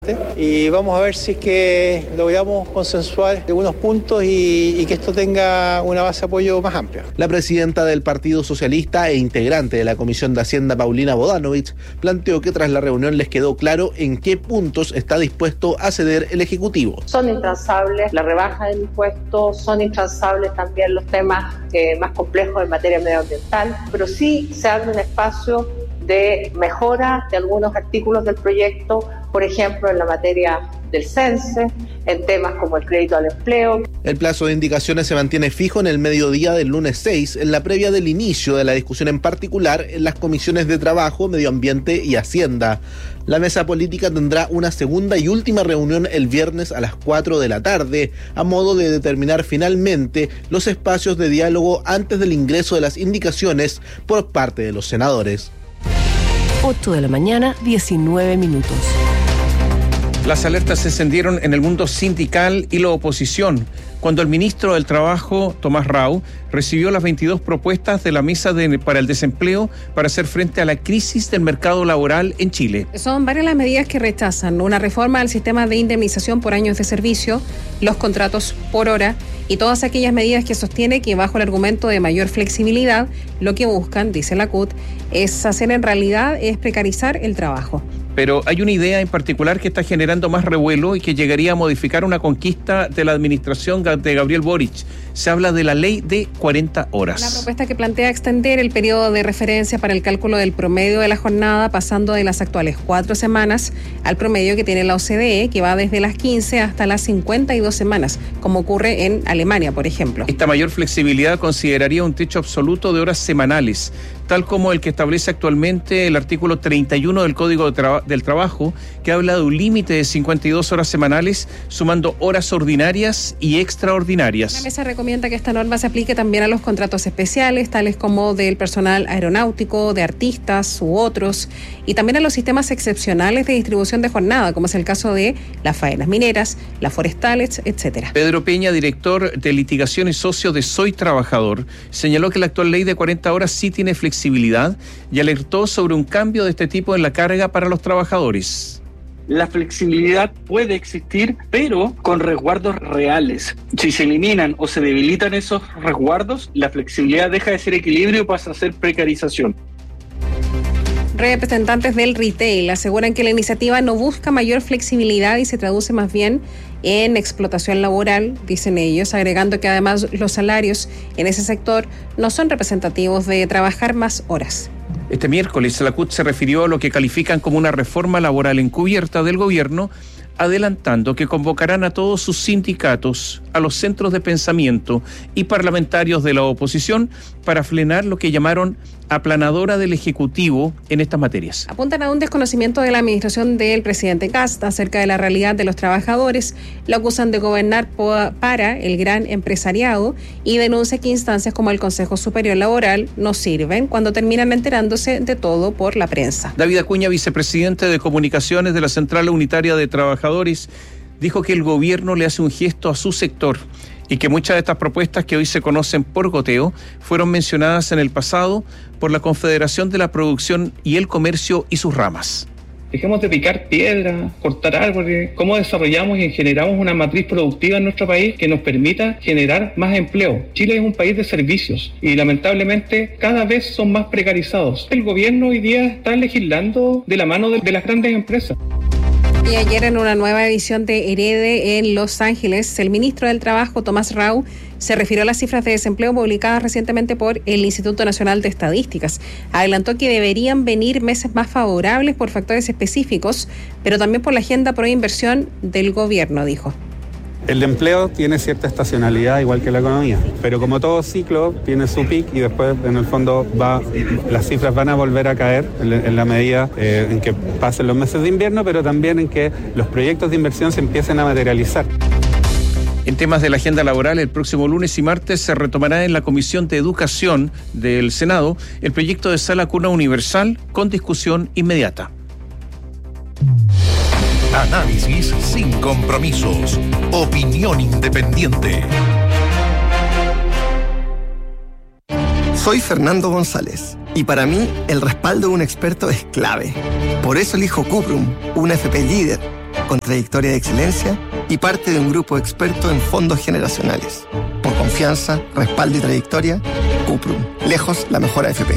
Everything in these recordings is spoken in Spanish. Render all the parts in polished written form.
Y vamos a ver si es que logramos consensuar algunos puntos y que esto tenga una base de apoyo más amplia. La presidenta del Partido Socialista e integrante de la Comisión de Hacienda, Paulina Bodanovich, planteó que tras la reunión les quedó claro en qué puntos está dispuesto a ceder el Ejecutivo. Son intransables la rebaja del impuesto, son intransables también los temas más complejos en materia medioambiental, pero sí se abre un espacio de mejora de algunos artículos del proyecto, por ejemplo, en la materia del CENSE, en temas como el crédito al empleo. El plazo de indicaciones se mantiene fijo en el mediodía del lunes 6, en la previa del inicio de la discusión, en particular en las comisiones de Trabajo, Medio Ambiente y Hacienda. La mesa política tendrá una segunda y última reunión el viernes a las 4 de la tarde, a modo de determinar finalmente los espacios de diálogo antes del ingreso de las indicaciones por parte de los senadores. 8 de la mañana, 19 minutos. Las alertas se encendieron en el mundo sindical y la oposición cuando el ministro del Trabajo, Tomás Rau, recibió las 22 propuestas de la Mesa para el Desempleo para hacer frente a la crisis del mercado laboral en Chile. Son varias las medidas que rechazan: una reforma al sistema de indemnización por años de servicio, los contratos por hora y todas aquellas medidas que sostiene que, bajo el argumento de mayor flexibilidad, lo que buscan, dice la CUT, es precarizar el trabajo. Pero hay una idea en particular que está generando más revuelo y que llegaría a modificar una conquista de la administración de Gabriel Boric. Se habla de la ley de 40 horas. La propuesta que plantea extender el periodo de referencia para el cálculo del promedio de la jornada, pasando de las actuales 4 semanas al promedio que tiene la OCDE, que va desde las 15 hasta las 52 semanas, como ocurre en Alemania, por ejemplo. Esta mayor flexibilidad consideraría un techo absoluto de horas semanales, tal como el que establece actualmente el artículo 31 del Código del Trabajo, que habla de un límite de 52 horas semanales, sumando horas ordinarias y extraordinarias. La mesa recomienda que esta norma se aplique también a los contratos especiales, tales como del personal aeronáutico, de artistas u otros, y también a los sistemas excepcionales de distribución de jornada, como es el caso de las faenas mineras, las forestales, etcétera. Pedro Peña, director de litigación y socio de Soy Trabajador, señaló que la actual ley de 40 horas sí tiene flexibilidad y alertó sobre un cambio de este tipo en la carga para los trabajadores. La flexibilidad puede existir, pero con resguardos reales. Si se eliminan o se debilitan esos resguardos, la flexibilidad deja de ser equilibrio y pasa a ser precarización. Representantes del retail aseguran que la iniciativa no busca mayor flexibilidad y se traduce más bien en explotación laboral, dicen ellos, agregando que además los salarios en ese sector no son representativos de trabajar más horas. Este miércoles la CUT se refirió a lo que califican como una reforma laboral encubierta del gobierno, adelantando que convocarán a todos sus sindicatos, a los centros de pensamiento y parlamentarios de la oposición para frenar lo que llamaron aplanadora del Ejecutivo en estas materias. Apuntan a un desconocimiento de la administración del presidente Kast acerca de la realidad de los trabajadores, lo acusan de gobernar para el gran empresariado y denuncia que instancias como el Consejo Superior Laboral no sirven cuando terminan enterándose de todo por la prensa. David Acuña, vicepresidente de Comunicaciones de la Central Unitaria de Trabajadores, dijo que el gobierno le hace un gesto a su sector y que muchas de estas propuestas que hoy se conocen por goteo fueron mencionadas en el pasado por la Confederación de la Producción y el Comercio y sus ramas. Dejemos de picar piedra, cortar árboles. ¿Cómo desarrollamos y generamos una matriz productiva en nuestro país que nos permita generar más empleo? Chile es un país de servicios y lamentablemente cada vez son más precarizados. El gobierno hoy día está legislando de la mano de las grandes empresas. Y ayer, en una nueva edición de Herede en Los Ángeles, el ministro del Trabajo, Tomás Rau, se refirió a las cifras de desempleo publicadas recientemente por el Instituto Nacional de Estadísticas. Adelantó que deberían venir meses más favorables por factores específicos, pero también por la agenda pro inversión del gobierno, dijo. El empleo tiene cierta estacionalidad, igual que la economía, pero como todo ciclo tiene su pic y después en el fondo las cifras van a volver a caer en la medida en que pasen los meses de invierno, pero también en que los proyectos de inversión se empiecen a materializar. En temas de la agenda laboral, el próximo lunes y martes se retomará en la Comisión de Educación del Senado el proyecto de Sala Cuna Universal con discusión inmediata. Análisis sin compromisos. Opinión independiente. Soy Fernando González y para mí el respaldo de un experto es clave. Por eso elijo Cuprum, una FP líder, con trayectoria de excelencia y parte de un grupo experto en fondos generacionales. Por confianza, respaldo y trayectoria, Cuprum, lejos la mejor AFP.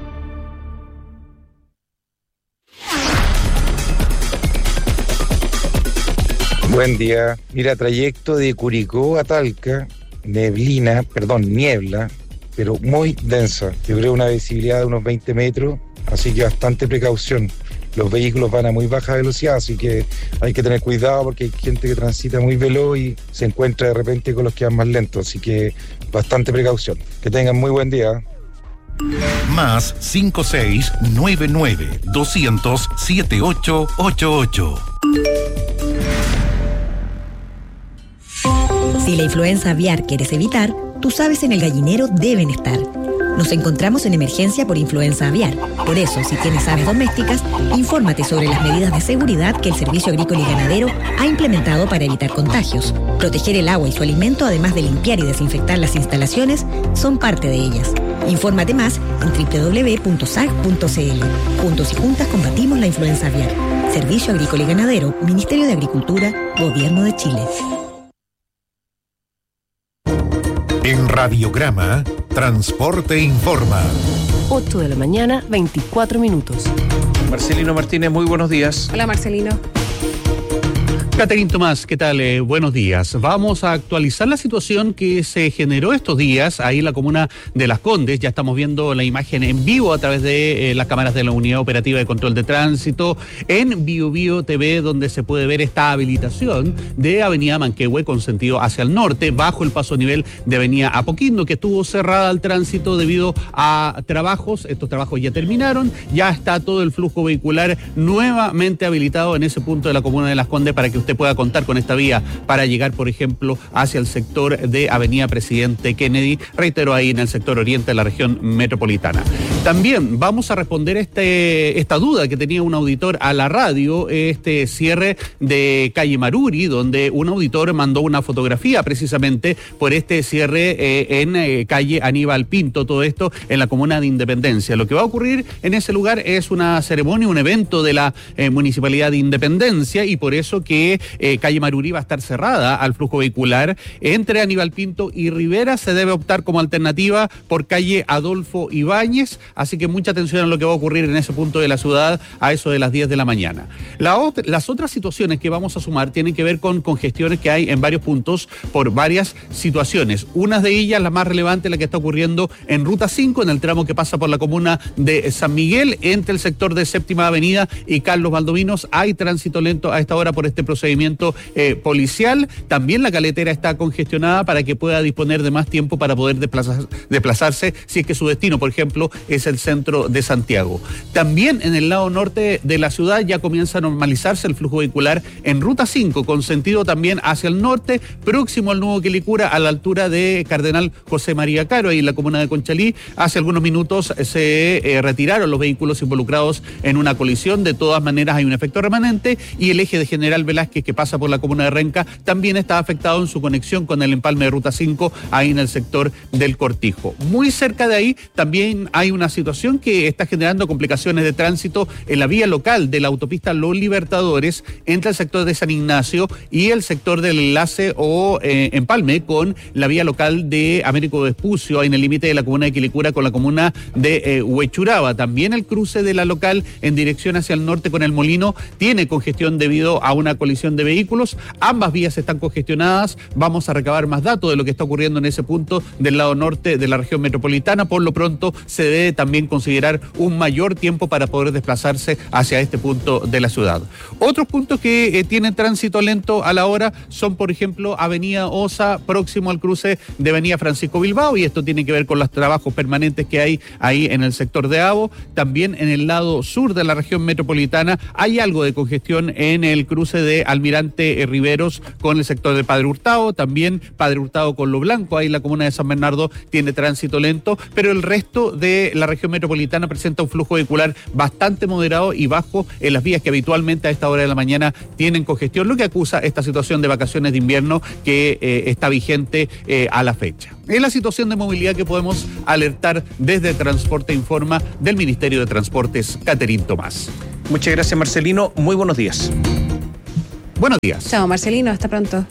Buen día. Mira, trayecto de Curicó a Talca, niebla, pero muy densa. Yo creo una visibilidad de unos 20 metros, así que bastante precaución. Los vehículos van a muy baja velocidad, así que hay que tener cuidado porque hay gente que transita muy veloz y se encuentra de repente con los que van más lentos, así que bastante precaución. Que tengan muy buen día. Más 5699-200-7888. Si la influenza aviar quieres evitar, tus aves en el gallinero deben estar. Nos encontramos en emergencia por influenza aviar. Por eso, si tienes aves domésticas, infórmate sobre las medidas de seguridad que el Servicio Agrícola y Ganadero ha implementado para evitar contagios. Proteger el agua y su alimento, además de limpiar y desinfectar las instalaciones, son parte de ellas. Infórmate más en www.sag.cl. Juntos y juntas combatimos la influenza aviar. Servicio Agrícola y Ganadero, Ministerio de Agricultura, Gobierno de Chile. En Radiograma, Transporte Informa. 8 de la mañana, 24 minutos. Marcelino Martínez, muy buenos días. Hola, Marcelino. Catherine Tomás, ¿qué tal? Buenos días. Vamos a actualizar la situación que se generó estos días ahí en la comuna de Las Condes. Ya estamos viendo la imagen en vivo a través de las cámaras de la Unidad Operativa de Control de Tránsito en Biobío TV, donde se puede ver esta habilitación de Avenida Manquehue con sentido hacia el norte, bajo el paso a nivel de Avenida Apoquindo, que estuvo cerrada al tránsito debido a trabajos. Estos trabajos ya terminaron, ya está todo el flujo vehicular nuevamente habilitado en ese punto de la comuna de Las Condes para que usted pueda contar con esta vía para llegar, por ejemplo, hacia el sector de Avenida Presidente Kennedy, reitero, ahí en el sector oriente de la región metropolitana. También vamos a responder esta duda que tenía un auditor a la radio, este cierre de calle Maruri, donde un auditor mandó una fotografía precisamente por este cierre en calle Aníbal Pinto, todo esto en la comuna de Independencia. Lo que va a ocurrir en ese lugar es una ceremonia, un evento de la Municipalidad de Independencia, y por eso que calle Maruri va a estar cerrada al flujo vehicular. Entre Aníbal Pinto y Rivera se debe optar como alternativa por calle Adolfo Ibáñez, así que mucha atención a lo que va a ocurrir en ese punto de la ciudad a eso de las 10 de la mañana. Las otras situaciones que vamos a sumar tienen que ver con congestiones que hay en varios puntos por varias situaciones. Una de ellas, la más relevante, la que está ocurriendo en Ruta 5, en el tramo que pasa por la comuna de San Miguel, entre el sector de Séptima Avenida y Carlos Valdovinos. Hay tránsito lento a esta hora por este procedimiento policial. También la caletera está congestionada para que pueda disponer de más tiempo para poder desplazarse si es que su destino, por ejemplo, es el centro de Santiago. También en el lado norte de la ciudad ya comienza a normalizarse el flujo vehicular en Ruta 5, con sentido también hacia el norte, próximo al nuevo Quilicura, a la altura de Cardenal José María Caro, ahí en la comuna de Conchalí. Hace algunos minutos se retiraron los vehículos involucrados en una colisión. De todas maneras hay un efecto remanente, y el eje de General Velázquez, que pasa por la comuna de Renca, también está afectado en su conexión con el empalme de Ruta 5, ahí en el sector del Cortijo. Muy cerca de ahí también hay una situación que está generando complicaciones de tránsito en la vía local de la autopista Los Libertadores, entre el sector de San Ignacio y el sector del enlace o empalme con la vía local de Américo Vespucio, ahí en el límite de la comuna de Quilicura con la comuna de Huechuraba. También el cruce de la local en dirección hacia el norte con el Molino tiene congestión debido a una colisión de vehículos. Ambas vías están congestionadas. Vamos a recabar más datos de lo que está ocurriendo en ese punto del lado norte de la región metropolitana. Por lo pronto se debe también considerar un mayor tiempo para poder desplazarse hacia este punto de la ciudad. Otros puntos que tienen tránsito lento a la hora son, por ejemplo, Avenida Osa, próximo al cruce de Avenida Francisco Bilbao, y esto tiene que ver con los trabajos permanentes que hay ahí en el sector de Avo. También en el lado sur de la región metropolitana hay algo de congestión en el cruce de Almirante Riveros con el sector de Padre Hurtado. También Padre Hurtado con Lo Blanco, ahí en la comuna de San Bernardo, tiene tránsito lento, pero el resto de la región metropolitana presenta un flujo vehicular bastante moderado y bajo en las vías que habitualmente a esta hora de la mañana tienen congestión, lo que acusa esta situación de vacaciones de invierno que está vigente a la fecha. Es la situación de movilidad que podemos alertar desde Transporte Informa del Ministerio de Transportes. Catherine Tomás. Muchas gracias, Marcelino. Muy buenos días. Buenos días. Chao, Marcelino, hasta pronto.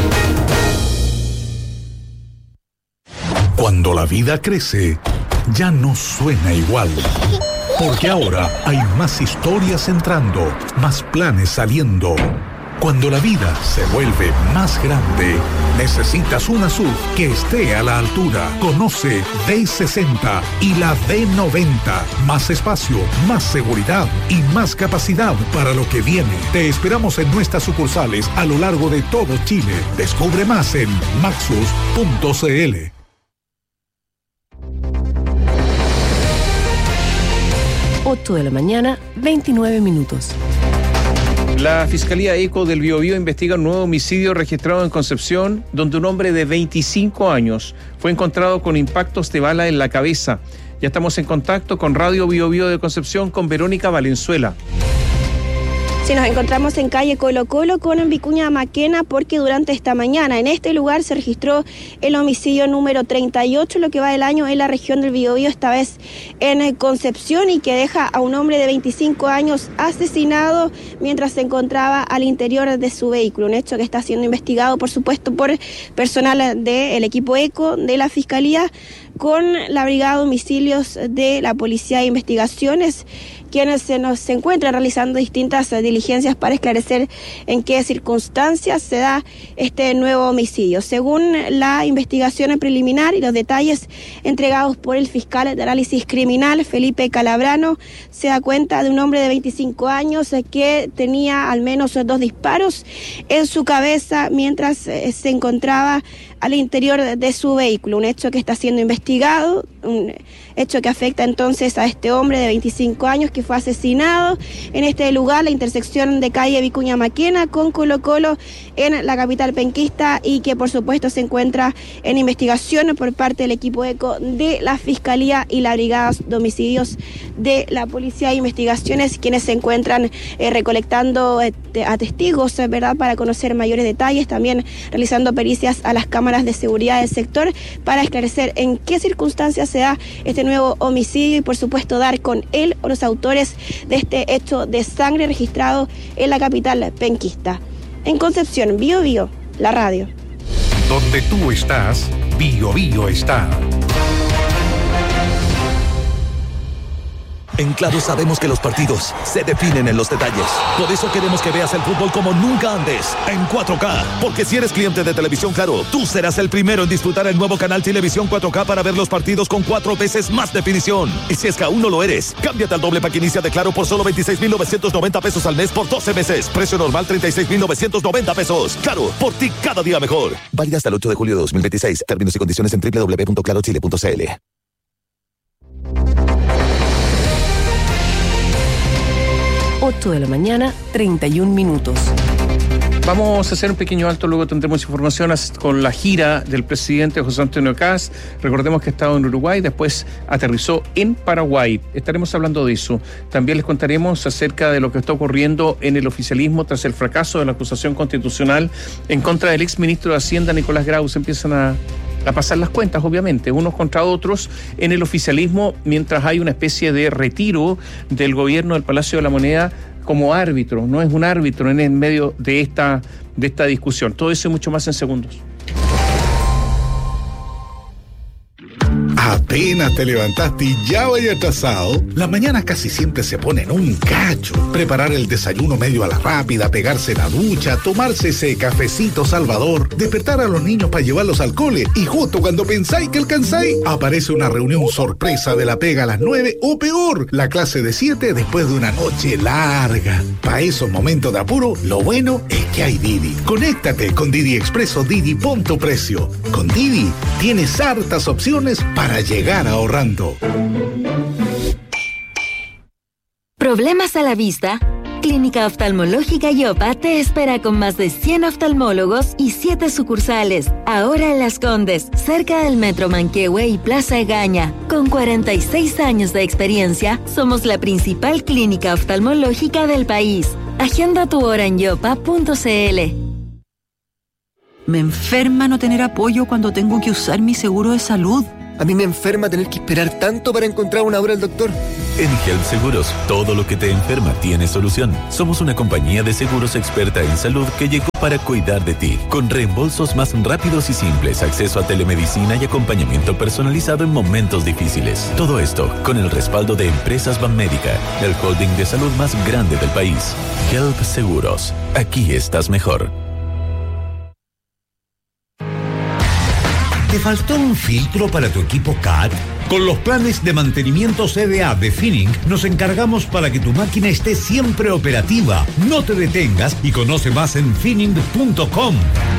Cuando la vida crece, ya no suena igual. Porque ahora hay más historias entrando, más planes saliendo. Cuando la vida se vuelve más grande, necesitas una SUV que esté a la altura. Conoce D60 y la D90. Más espacio, más seguridad y más capacidad para lo que viene. Te esperamos en nuestras sucursales a lo largo de todo Chile. Descubre más en maxus.cl. 8 de la mañana, 29 minutos. La Fiscalía ECO del Biobío investiga un nuevo homicidio registrado en Concepción, donde un hombre de 25 años fue encontrado con impactos de bala en la cabeza. Ya estamos en contacto con Radio Biobío de Concepción con Verónica Valenzuela. Sí, nos encontramos en calle Colo Colo con Vicuña Maquena porque durante esta mañana en este lugar se registró el homicidio número 38, lo que va del año en la región del Biobío, esta vez en Concepción, y que deja a un hombre de 25 años asesinado mientras se encontraba al interior de su vehículo. Un hecho que está siendo investigado, por supuesto, por personal del equipo ECO de la Fiscalía con la Brigada de Homicidios de la Policía de Investigaciones, quienes se encuentran realizando distintas diligencias para esclarecer en qué circunstancias se da este nuevo homicidio. Según la investigación preliminar y los detalles entregados por el fiscal de análisis criminal, Felipe Calabrano, se da cuenta de un hombre de 25 años que tenía al menos 2 disparos en su cabeza mientras se encontraba al interior de su vehículo. Un hecho que está siendo investigado, un hecho que afecta entonces a este hombre de 25 años que fue asesinado en este lugar, la intersección de calle Vicuña Maquena con Colo Colo en la capital penquista, y que por supuesto se encuentra en investigación por parte del equipo ECO de la Fiscalía y la Brigada de Homicidios de la Policía de Investigaciones, quienes se encuentran recolectando a testigos, ¿verdad?, para conocer mayores detalles, también realizando pericias a las cámaras de seguridad del sector para esclarecer en qué circunstancias se da este nuevo homicidio y por supuesto dar con él o los autores de este hecho de sangre registrado en la capital penquista. En Concepción, Biobío, la radio. Donde tú estás, Biobío está. En Claro sabemos que los partidos se definen en los detalles. Por eso queremos que veas el fútbol como nunca antes, en 4K. Porque si eres cliente de Televisión Claro, tú serás el primero en disfrutar el nuevo canal Televisión 4K para ver los partidos con 4 veces más definición. Y si es que aún no lo eres, cámbiate al doble pack inicia de Claro por solo 26,990 pesos al mes por 12 meses. Precio normal 36,990 pesos. Claro, por ti cada día mejor. Válida hasta el 8 de julio de 2026. Términos y condiciones en www.clarochile.cl. 8 de la mañana, 31 minutos. Vamos a hacer un pequeño alto, luego tendremos información con la gira del presidente José Antonio Kast. Recordemos que ha estado en Uruguay, después aterrizó en Paraguay. Estaremos hablando de eso. También les contaremos acerca de lo que está ocurriendo en el oficialismo tras el fracaso de la acusación constitucional en contra del exministro de Hacienda, Nicolás Grau. Se empiezan a pasar las cuentas, obviamente, unos contra otros en el oficialismo, mientras hay una especie de retiro del gobierno del Palacio de la Moneda como árbitro. No es un árbitro en el medio de esta discusión. Todo eso y mucho más en segundos. Apenas te levantaste y ya vaya atrasado. Las mañanas casi siempre se ponen un cacho. Preparar el desayuno medio a la rápida, pegarse la ducha, tomarse ese cafecito salvador, despertar a los niños para llevarlos al cole, y justo cuando pensáis que alcanzáis, aparece una reunión sorpresa de la pega a las 9 o peor, la clase de 7 después de una noche larga. Para esos momentos de apuro, lo bueno es que hay Didi. Conéctate con Didi Expreso Didi Pon tu Precio. Con Didi tienes hartas opciones para llegar ahorrando. ¿Problemas a la vista? Clínica Oftalmológica Yopa te espera con más de 100 oftalmólogos y 7 sucursales. Ahora en Las Condes, cerca del Metro Manquehue y Plaza Egaña. Con 46 años de experiencia, somos la principal clínica oftalmológica del país. Agenda tu hora en yopa.cl. Me enferma no tener apoyo cuando tengo que usar mi seguro de salud. A mí me enferma tener que esperar tanto para encontrar una hora al doctor. En Health Seguros, todo lo que te enferma tiene solución. Somos una compañía de seguros experta en salud que llegó para cuidar de ti, con reembolsos más rápidos y simples, acceso a telemedicina y acompañamiento personalizado en momentos difíciles. Todo esto con el respaldo de Empresas Banmédica, el holding de salud más grande del país. Health Seguros, aquí estás mejor. ¿Te faltó un filtro para tu equipo CAT? Con los planes de mantenimiento CDA de Finning nos encargamos para que tu máquina esté siempre operativa. No te detengas y conoce más en finning.com.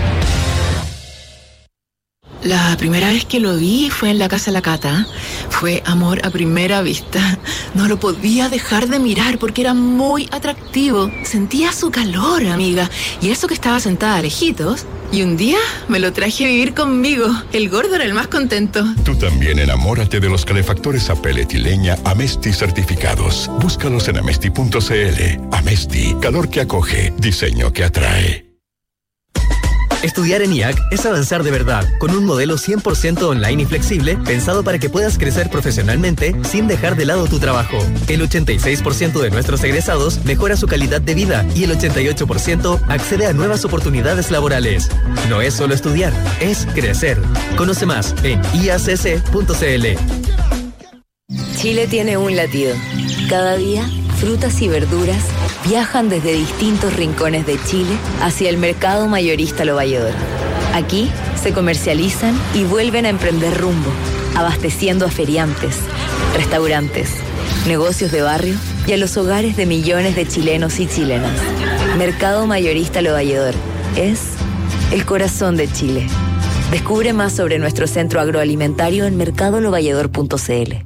La primera vez que lo vi fue en la casa de la Cata. Fue amor a primera vista. No lo podía dejar de mirar porque era muy atractivo. Sentía su calor, amiga. Y eso que estaba sentada lejitos. Y un día me lo traje a vivir conmigo. El gordo era el más contento. Tú también enamórate de los calefactores a pellet y leña Amesti certificados. Búscalos en amesti.cl. Amesti, calor que acoge, diseño que atrae. Estudiar en IAC es avanzar de verdad, con un modelo 100% online y flexible, pensado para que puedas crecer profesionalmente sin dejar de lado tu trabajo. El 86% de nuestros egresados mejora su calidad de vida y el 88% accede a nuevas oportunidades laborales. No es solo estudiar, es crecer. Conoce más en iacc.cl. Chile tiene un latido. Cada día, frutas y verduras viajan desde distintos rincones de Chile hacia el mercado mayorista Lo Valledor. Aquí se comercializan y vuelven a emprender rumbo, abasteciendo a feriantes, restaurantes, negocios de barrio y a los hogares de millones de chilenos y chilenas. Mercado mayorista Lo Valledor es el corazón de Chile. Descubre más sobre nuestro centro agroalimentario en mercadolovalledor.cl.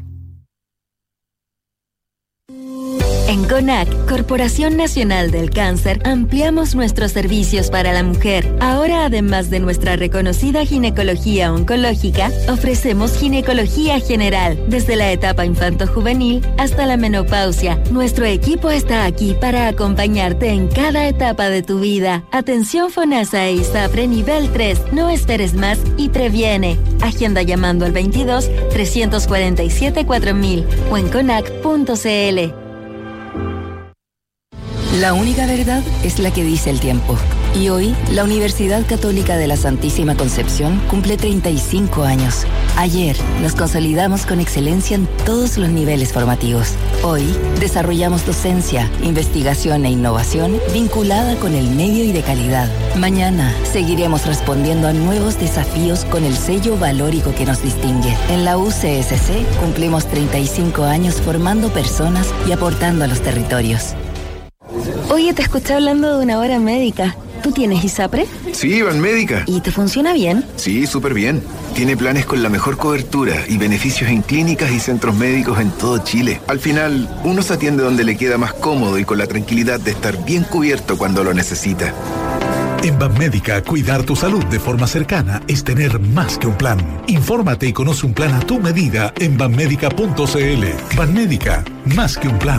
En CONAC, Corporación Nacional del Cáncer, ampliamos nuestros servicios para la mujer. Ahora, además de nuestra reconocida ginecología oncológica, ofrecemos ginecología general, desde la etapa infanto-juvenil hasta la menopausia. Nuestro equipo está aquí para acompañarte en cada etapa de tu vida. Atención FONASA e ISAPRE nivel 3. No esperes más y previene. Agenda llamando al 22 347 4000 o en conac.cl. La única verdad es la que dice el tiempo. Y hoy, la Universidad Católica de la Santísima Concepción cumple 35 años. Ayer, nos consolidamos con excelencia en todos los niveles formativos. Hoy, desarrollamos docencia, investigación e innovación vinculada con el medio y de calidad. Mañana, seguiremos respondiendo a nuevos desafíos con el sello valórico que nos distingue. En la UCSC, cumplimos 35 años formando personas y aportando a los territorios. Oye, te escuché hablando de una hora médica. ¿Tú tienes ISAPRE? Sí, Banmédica. ¿Y te funciona bien? Sí, súper bien. Tiene planes con la mejor cobertura y beneficios en clínicas y centros médicos en todo Chile. Al final, uno se atiende donde le queda más cómodo y con la tranquilidad de estar bien cubierto cuando lo necesita. En Banmédica, cuidar tu salud de forma cercana es tener más que un plan. Infórmate y conoce un plan a tu medida en banmédica.cl. Banmédica, más que un plan.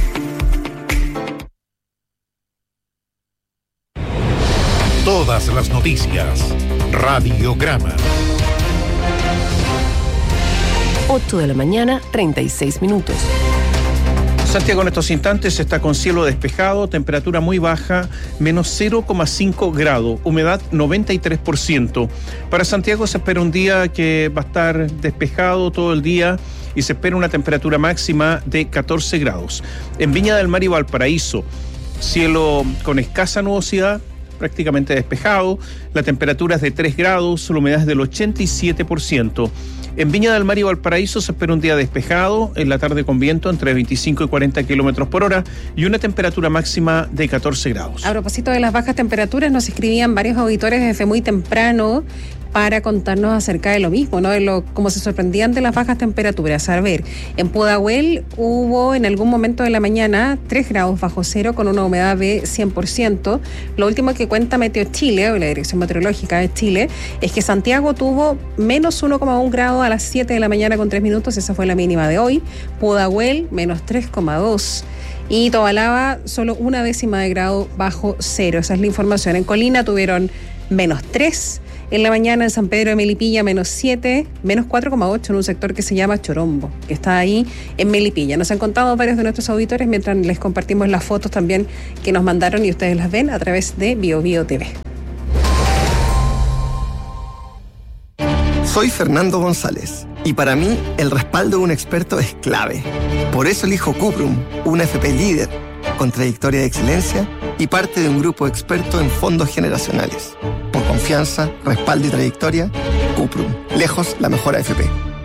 Todas las noticias. Radiograma. 8 de la mañana, 36 minutos. Santiago en estos instantes está con cielo despejado, temperatura muy baja, menos 0,5 grados, humedad 93%. Para Santiago se espera un día que va a estar despejado todo el día y se espera una temperatura máxima de 14 grados. En Viña del Mar y Valparaíso, cielo con escasa nubosidad, prácticamente despejado, la temperatura es de 3 grados, la humedad es del 87%. En Viña del Mar y Valparaíso se espera un día despejado, en la tarde con viento entre 25 y 40 kilómetros por hora y una temperatura máxima de 14 grados. A propósito de las bajas temperaturas, nos escribían varios auditores desde muy temprano para contarnos acerca de lo mismo, ¿no? De cómo se sorprendían de las bajas temperaturas. A ver, en Pudahuel hubo en algún momento de la mañana 3 grados bajo cero con una humedad de 100%. Lo último que cuenta Meteo Chile, o la Dirección Meteorológica de Chile, es que Santiago tuvo menos 1,1 grado a las 7 de la mañana con 3 minutos, esa fue la mínima de hoy. Pudahuel, menos 3,2. Y Tobalaba, solo 0,1 de grado bajo cero. Esa es la información. En Colina tuvieron menos 3. En la mañana en San Pedro de Melipilla, -7, -4,8 en un sector que se llama Chorombo, que está ahí en Melipilla. Nos han contado varios de nuestros auditores mientras les compartimos las fotos también que nos mandaron y ustedes las ven a través de BioBio TV. Soy Fernando González y para mí el respaldo de un experto es clave. Por eso elijo Cuprum, una FP líder, con trayectoria de excelencia y parte de un grupo experto en fondos generacionales. Por confianza, respaldo y trayectoria, Cuprum, lejos la mejor AFP.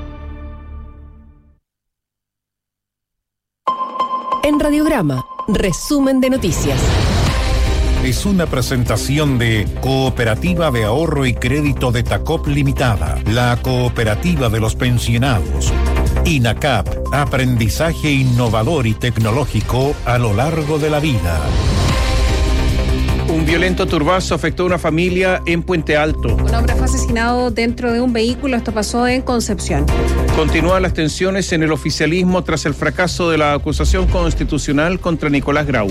En Radiograma, resumen de noticias. Es una presentación de Cooperativa de Ahorro y Crédito de Tacop Limitada, la cooperativa de los pensionados. INACAP, aprendizaje innovador y tecnológico a lo largo de la vida. Un violento turbazo afectó a una familia en Puente Alto. Un hombre fue asesinado dentro de un vehículo. Esto pasó en Concepción. Continúan las tensiones en el oficialismo tras el fracaso de la acusación constitucional contra Nicolás Grau.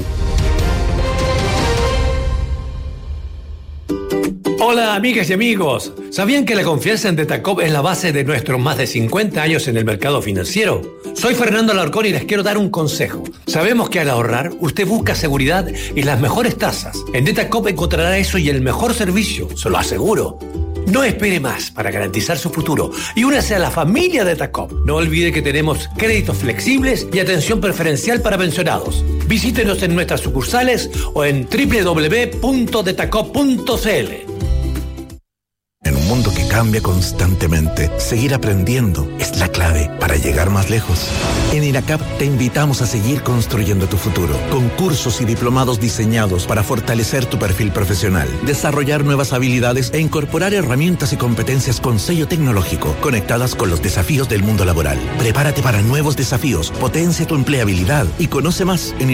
Hola amigas y amigos, ¿sabían que la confianza en Detacop es la base de nuestros más de 50 años en el mercado financiero? Soy Fernando Alarcón y les quiero dar un consejo. Sabemos que al ahorrar, usted busca seguridad y las mejores tasas. En Detacop encontrará eso y el mejor servicio, se lo aseguro. No espere más para garantizar su futuro y únase a la familia Detacop. No olvide que tenemos créditos flexibles y atención preferencial para pensionados. Visítenos en nuestras sucursales o en www.detacop.cl. En un mundo que cambia constantemente, seguir aprendiendo es la clave para llegar más lejos. En INACAP te invitamos a seguir construyendo tu futuro, con cursos y diplomados diseñados para fortalecer tu perfil profesional, desarrollar nuevas habilidades e incorporar herramientas y competencias con sello tecnológico, conectadas con los desafíos del mundo laboral. Prepárate para nuevos desafíos, potencia tu empleabilidad y conoce más en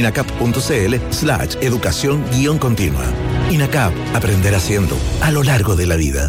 inacap.cl/educación-continua. INACAP, aprender haciendo a lo largo de la vida.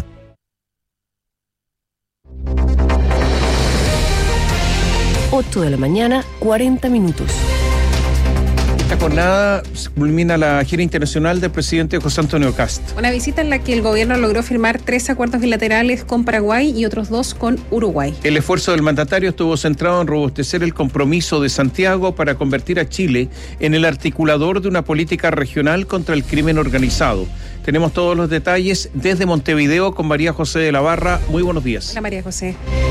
8 de la mañana, 40 minutos. Esta jornada culmina la gira internacional del presidente José Antonio Kast. Una visita en la que el gobierno logró firmar 3 acuerdos bilaterales con Paraguay y otros 2 con Uruguay. El esfuerzo del mandatario estuvo centrado en robustecer el compromiso de Santiago para convertir a Chile en el articulador de una política regional contra el crimen organizado. Tenemos todos los detalles desde Montevideo con María José de la Barra. Muy buenos días. Hola María José.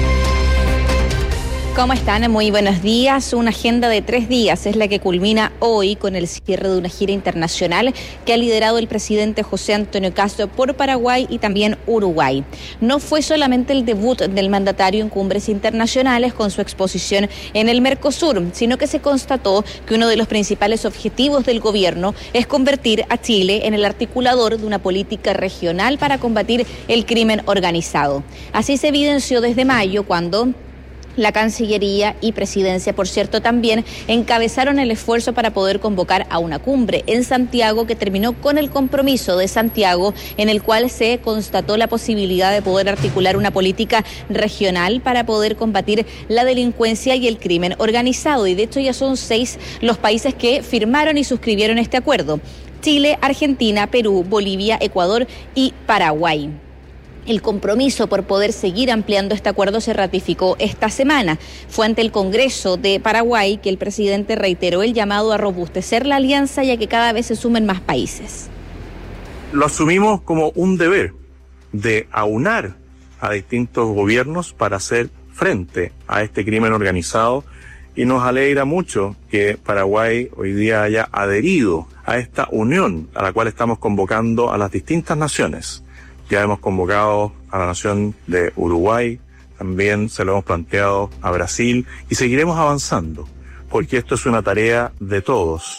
¿Cómo están? Muy buenos días. Una agenda de 3 días es la que culmina hoy con el cierre de una gira internacional que ha liderado el presidente José Antonio Kast por Paraguay y también Uruguay. No fue solamente el debut del mandatario en cumbres internacionales con su exposición en el Mercosur, sino que se constató que uno de los principales objetivos del gobierno es convertir a Chile en el articulador de una política regional para combatir el crimen organizado. Así se evidenció desde mayo, cuando la Cancillería y Presidencia, por cierto, también encabezaron el esfuerzo para poder convocar a una cumbre en Santiago que terminó con el compromiso de Santiago, en el cual se constató la posibilidad de poder articular una política regional para poder combatir la delincuencia y el crimen organizado. Y de hecho ya son 6 los países que firmaron y suscribieron este acuerdo: Chile, Argentina, Perú, Bolivia, Ecuador y Paraguay. El compromiso por poder seguir ampliando este acuerdo se ratificó esta semana. Fue ante el Congreso de Paraguay que el presidente reiteró el llamado a robustecer la alianza y a que cada vez se sumen más países. Lo asumimos como un deber de aunar a distintos gobiernos para hacer frente a este crimen organizado, y nos alegra mucho que Paraguay hoy día haya adherido a esta unión a la cual estamos convocando a las distintas naciones. Ya hemos convocado a la nación de Uruguay, también se lo hemos planteado a Brasil y seguiremos avanzando, porque esto es una tarea de todos.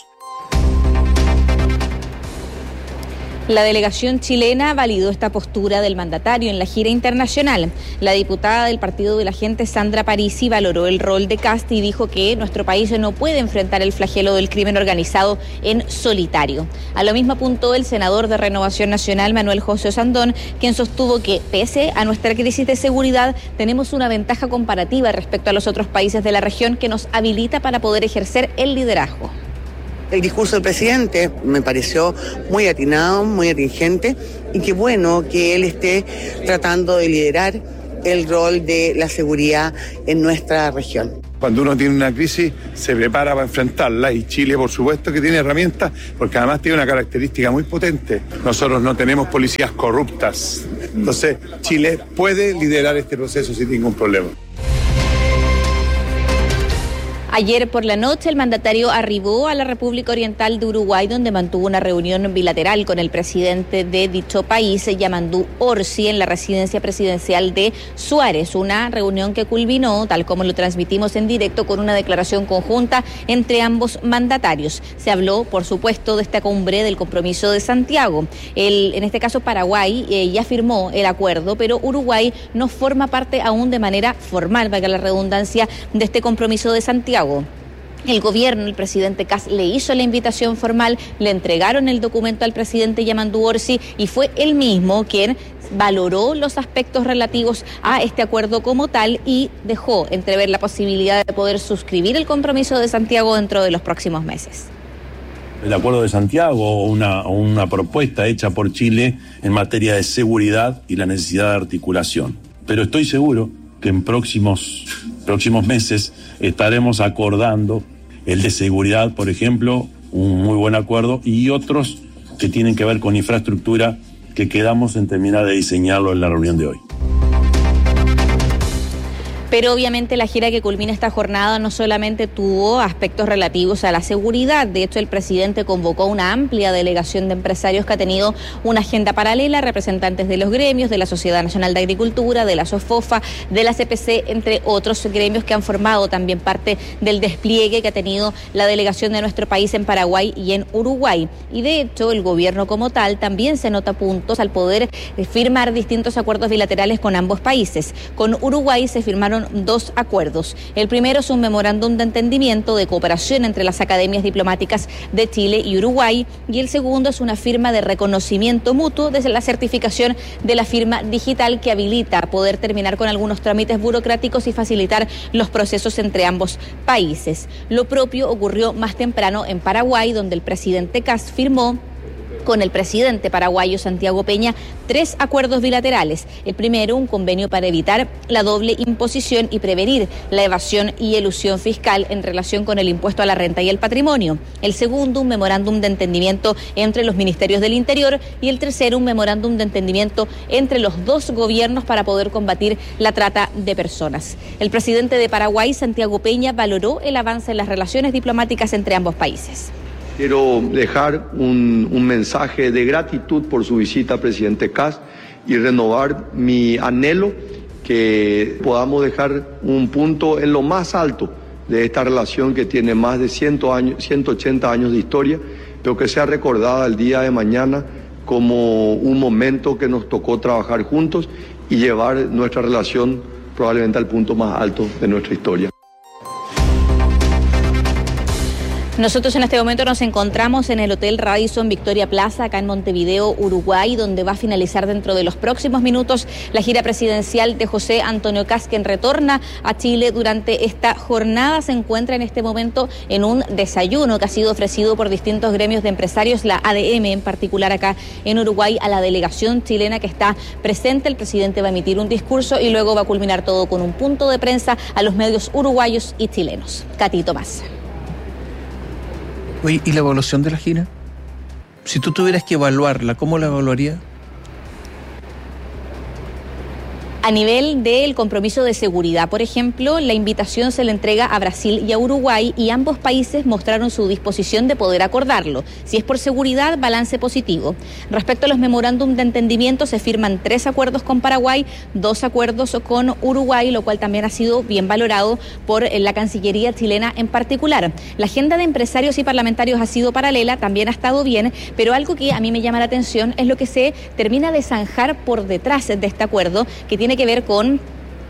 La delegación chilena validó esta postura del mandatario en la gira internacional. La diputada del Partido de la Gente, Sandra Parisi, valoró el rol de Kast y dijo que nuestro país no puede enfrentar el flagelo del crimen organizado en solitario. A lo mismo apuntó el senador de Renovación Nacional, Manuel José Osandón, quien sostuvo que, pese a nuestra crisis de seguridad, tenemos una ventaja comparativa respecto a los otros países de la región que nos habilita para poder ejercer el liderazgo. El discurso del presidente me pareció muy atinado, muy atingente, y qué bueno que él esté tratando de liderar el rol de la seguridad en nuestra región. Cuando uno tiene una crisis, se prepara para enfrentarla, y Chile, por supuesto, que tiene herramientas, porque además tiene una característica muy potente. Nosotros no tenemos policías corruptas. Entonces, Chile puede liderar este proceso sin ningún problema. Ayer por la noche el mandatario arribó a la República Oriental de Uruguay, donde mantuvo una reunión bilateral con el presidente de dicho país, Yamandú Orsi, en la residencia presidencial de Suárez. Una reunión que culminó, tal como lo transmitimos en directo, con una declaración conjunta entre ambos mandatarios. Se habló, por supuesto, de esta cumbre del Compromiso de Santiago. En este caso, Paraguay ya firmó el acuerdo, pero Uruguay no forma parte aún de manera formal, valga la redundancia, de este Compromiso de Santiago. El gobierno, el presidente Kast, le hizo la invitación formal, le entregaron el documento al presidente Yamandú Orsi y fue él mismo quien valoró los aspectos relativos a este acuerdo como tal y dejó entrever la posibilidad de poder suscribir el Compromiso de Santiago dentro de los próximos meses. El Acuerdo de Santiago, una propuesta hecha por Chile en materia de seguridad y la necesidad de articulación. Pero estoy seguro que en próximos meses estaremos acordando el de seguridad, por ejemplo, un muy buen acuerdo, y otros que tienen que ver con infraestructura que quedamos en terminar de diseñarlo en la reunión de hoy. Pero obviamente la gira que culmina esta jornada no solamente tuvo aspectos relativos a la seguridad. De hecho, el presidente convocó una amplia delegación de empresarios que ha tenido una agenda paralela, representantes de los gremios, de la Sociedad Nacional de Agricultura, de la SOFOFA, de la CPC, entre otros gremios que han formado también parte del despliegue que ha tenido la delegación de nuestro país en Paraguay y en Uruguay. Y de hecho, el gobierno como tal también se nota puntos al poder firmar distintos acuerdos bilaterales con ambos países. Con Uruguay se firmaron 2 acuerdos. El primero es un memorándum de entendimiento de cooperación entre las academias diplomáticas de Chile y Uruguay, y el segundo es una firma de reconocimiento mutuo desde la certificación de la firma digital que habilita a poder terminar con algunos trámites burocráticos y facilitar los procesos entre ambos países. Lo propio ocurrió más temprano en Paraguay, donde el presidente Kast firmó con el presidente paraguayo Santiago Peña 3 acuerdos bilaterales. El primero, un convenio para evitar la doble imposición y prevenir la evasión y elusión fiscal en relación con el impuesto a la renta y el patrimonio. El segundo, un memorándum de entendimiento entre los ministerios del Interior. Y el tercero, un memorándum de entendimiento entre los 2 gobiernos para poder combatir la trata de personas. El presidente de Paraguay, Santiago Peña, valoró el avance en las relaciones diplomáticas entre ambos países. Quiero dejar un mensaje de gratitud por su visita, presidente Kast, y renovar mi anhelo que podamos dejar un punto en lo más alto de esta relación que tiene más de 180 años de historia, pero que sea recordada el día de mañana como un momento que nos tocó trabajar juntos y llevar nuestra relación probablemente al punto más alto de nuestra historia. Nosotros en este momento nos encontramos en el Hotel Radisson Victoria Plaza, acá en Montevideo, Uruguay, donde va a finalizar dentro de los próximos minutos la gira presidencial de José Antonio Kast, quien retorna a Chile durante esta jornada. Se encuentra en este momento en un desayuno que ha sido ofrecido por distintos gremios de empresarios, la ADM en particular acá en Uruguay, a la delegación chilena que está presente. El presidente va a emitir un discurso y luego va a culminar todo con un punto de prensa a los medios uruguayos y chilenos. Katy Tomás. Oye, ¿y la evaluación de la gira? Si tú tuvieras que evaluarla, ¿cómo la evaluarías? A nivel del compromiso de seguridad, por ejemplo, la invitación se le entrega a Brasil y a Uruguay y ambos países mostraron su disposición de poder acordarlo. Si es por seguridad, balance positivo. Respecto a los memorándum de entendimiento, se firman 3 acuerdos con Paraguay, 2 acuerdos con Uruguay, lo cual también ha sido bien valorado por la Cancillería chilena en particular. La agenda de empresarios y parlamentarios ha sido paralela, también ha estado bien, pero algo que a mí me llama la atención es lo que se termina de zanjar por detrás de este acuerdo, que tiene que ver con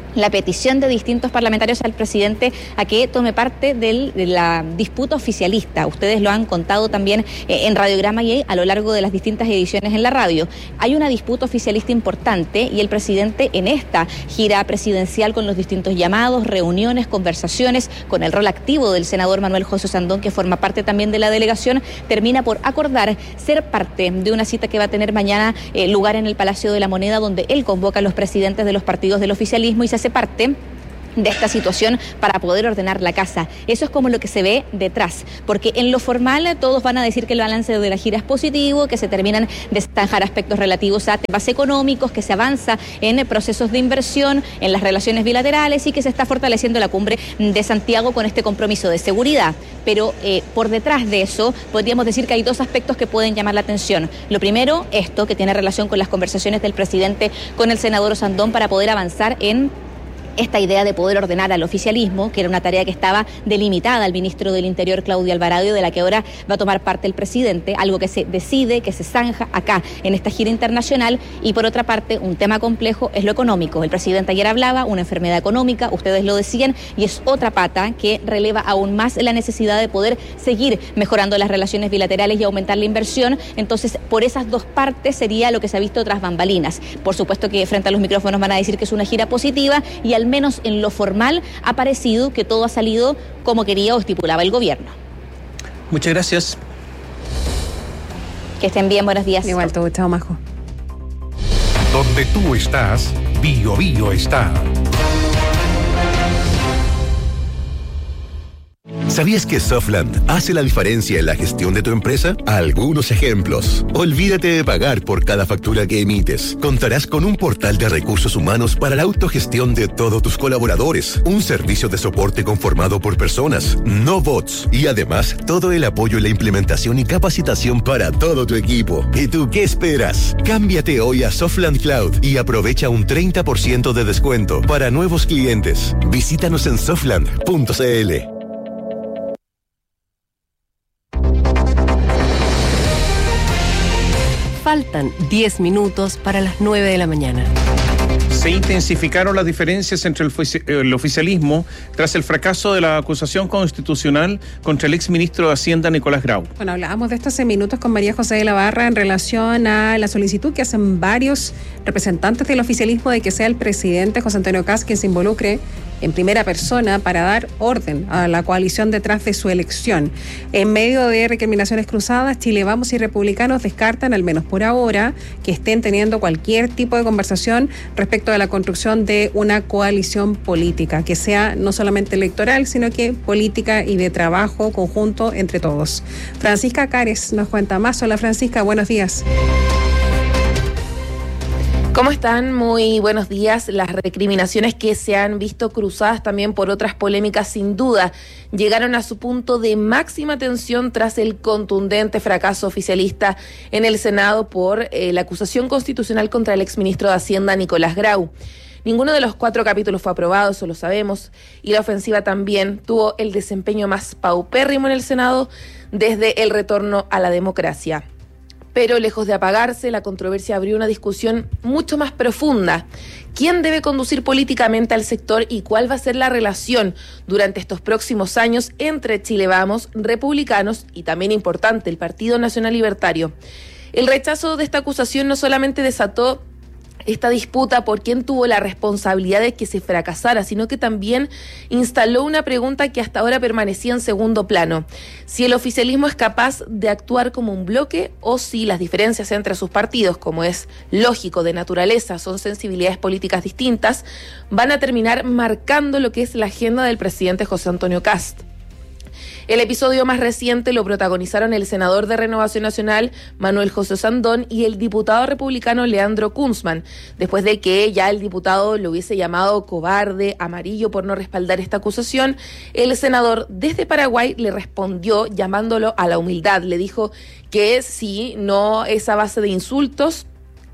la petición de distintos parlamentarios al presidente a que tome parte de la disputa oficialista. Ustedes lo han contado también en Radiograma y a lo largo de las distintas ediciones en la radio. Hay una disputa oficialista importante y el presidente en esta gira presidencial con los distintos llamados, reuniones, conversaciones, con el rol activo del senador Manuel José Sandón, que forma parte también de la delegación, termina por acordar ser parte de una cita que va a tener mañana lugar en el Palacio de la Moneda, donde él convoca a los presidentes de los partidos del oficialismo y se hace parte de esta situación para poder ordenar la casa. Eso es como lo que se ve detrás, porque en lo formal todos van a decir que el balance de la gira es positivo, que se terminan de zanjar aspectos relativos a temas económicos, que se avanza en procesos de inversión, en las relaciones bilaterales y que se está fortaleciendo la cumbre de Santiago con este compromiso de seguridad. Pero por detrás de eso podríamos decir que hay dos aspectos que pueden llamar la atención. Lo primero, esto que tiene relación con las conversaciones del presidente con el senador Sandón para poder avanzar en esta idea de poder ordenar al oficialismo, que era una tarea que estaba delimitada al ministro del Interior, Claudio Alvarado, y de la que ahora va a tomar parte el presidente, algo que se decide, que se zanja acá en esta gira internacional. Y por otra parte, un tema complejo es lo económico. El presidente ayer hablaba, una enfermedad económica, ustedes lo decían, y es otra pata que releva aún más la necesidad de poder seguir mejorando las relaciones bilaterales y aumentar la inversión. Entonces, por esas dos partes sería lo que se ha visto tras bambalinas. Por supuesto que frente a los micrófonos van a decir que es una gira positiva y al menos en lo formal ha parecido que todo ha salido como quería o estipulaba el gobierno. Muchas gracias. Que estén bien, buenos días. Igual todo, chao, Majo. Donde tú estás, Bio Bio está. ¿Sabías que Softland hace la diferencia en la gestión de tu empresa? Algunos ejemplos. Olvídate de pagar por cada factura que emites. Contarás con un portal de recursos humanos para la autogestión de todos tus colaboradores. Un servicio de soporte conformado por personas, no bots. Y además, todo el apoyo en la implementación y capacitación para todo tu equipo. ¿Y tú qué esperas? Cámbiate hoy a Softland Cloud y aprovecha un 30% de descuento para nuevos clientes. Visítanos en softland.cl. Faltan 10 minutos para las 9 de la mañana. Se intensificaron las diferencias entre el oficialismo tras el fracaso de la acusación constitucional contra el exministro de Hacienda, Nicolás Grau. Bueno, hablábamos de esto hace minutos con María José de la Barra en relación a la solicitud que hacen varios representantes del oficialismo de que sea el presidente José Antonio Kast quien se involucre en primera persona para dar orden a la coalición detrás de su elección. En medio de recriminaciones cruzadas, Chile Vamos y Republicanos descartan, al menos por ahora, que estén teniendo cualquier tipo de conversación respecto a la construcción de una coalición política, que sea no solamente electoral, sino que política y de trabajo conjunto entre todos. Francisca Cares nos cuenta más. Hola Francisca, buenos días. ¿Cómo están? Muy buenos días. Las recriminaciones que se han visto cruzadas también por otras polémicas, sin duda, llegaron a su punto de máxima tensión tras el contundente fracaso oficialista en el Senado por la acusación constitucional contra el exministro de Hacienda, Nicolás Grau. Ninguno de los 4 capítulos fue aprobado, eso lo sabemos, y la ofensiva también tuvo el desempeño más paupérrimo en el Senado desde el retorno a la democracia. Pero lejos de apagarse, la controversia abrió una discusión mucho más profunda. ¿Quién debe conducir políticamente al sector y cuál va a ser la relación durante estos próximos años entre Chile Vamos, Republicanos y también importante, el Partido Nacional Libertario? El rechazo de esta acusación no solamente desató esta disputa por quién tuvo la responsabilidad de que se fracasara, sino que también instaló una pregunta que hasta ahora permanecía en segundo plano: si el oficialismo es capaz de actuar como un bloque o si las diferencias entre sus partidos, como es lógico de naturaleza, son sensibilidades políticas distintas, van a terminar marcando lo que es la agenda del presidente José Antonio Kast. El episodio más reciente lo protagonizaron el senador de Renovación Nacional, Manuel José Sandón, y el diputado republicano Leandro Kunzman, después de que ya el diputado lo hubiese llamado cobarde, amarillo por no respaldar esta acusación. El senador desde Paraguay le respondió llamándolo a la humildad. Le dijo que si no es a base de insultos,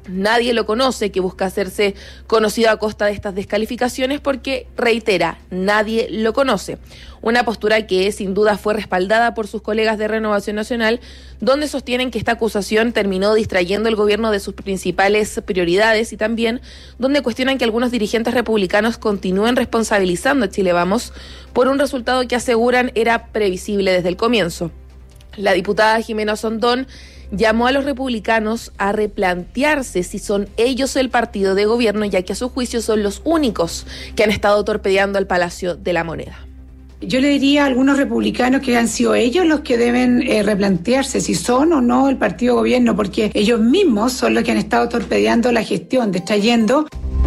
nadie lo conoce, que busca hacerse conocido a costa de estas descalificaciones porque, reitera, nadie lo conoce. Una postura que sin duda fue respaldada por sus colegas de Renovación Nacional, donde sostienen que esta acusación terminó distrayendo el gobierno de sus principales prioridades y también donde cuestionan que algunos dirigentes republicanos continúen responsabilizando a Chile Vamos por un resultado que aseguran era previsible desde el comienzo. La diputada Jimena Osondón llamó a los republicanos a replantearse si son ellos el partido de gobierno, ya que a su juicio son los únicos que han estado torpedeando al Palacio de la Moneda. Yo le diría a algunos republicanos que han sido ellos los que deben replantearse si son o no el partido de gobierno, porque ellos mismos son los que han estado torpedeando la gestión, distrayendo.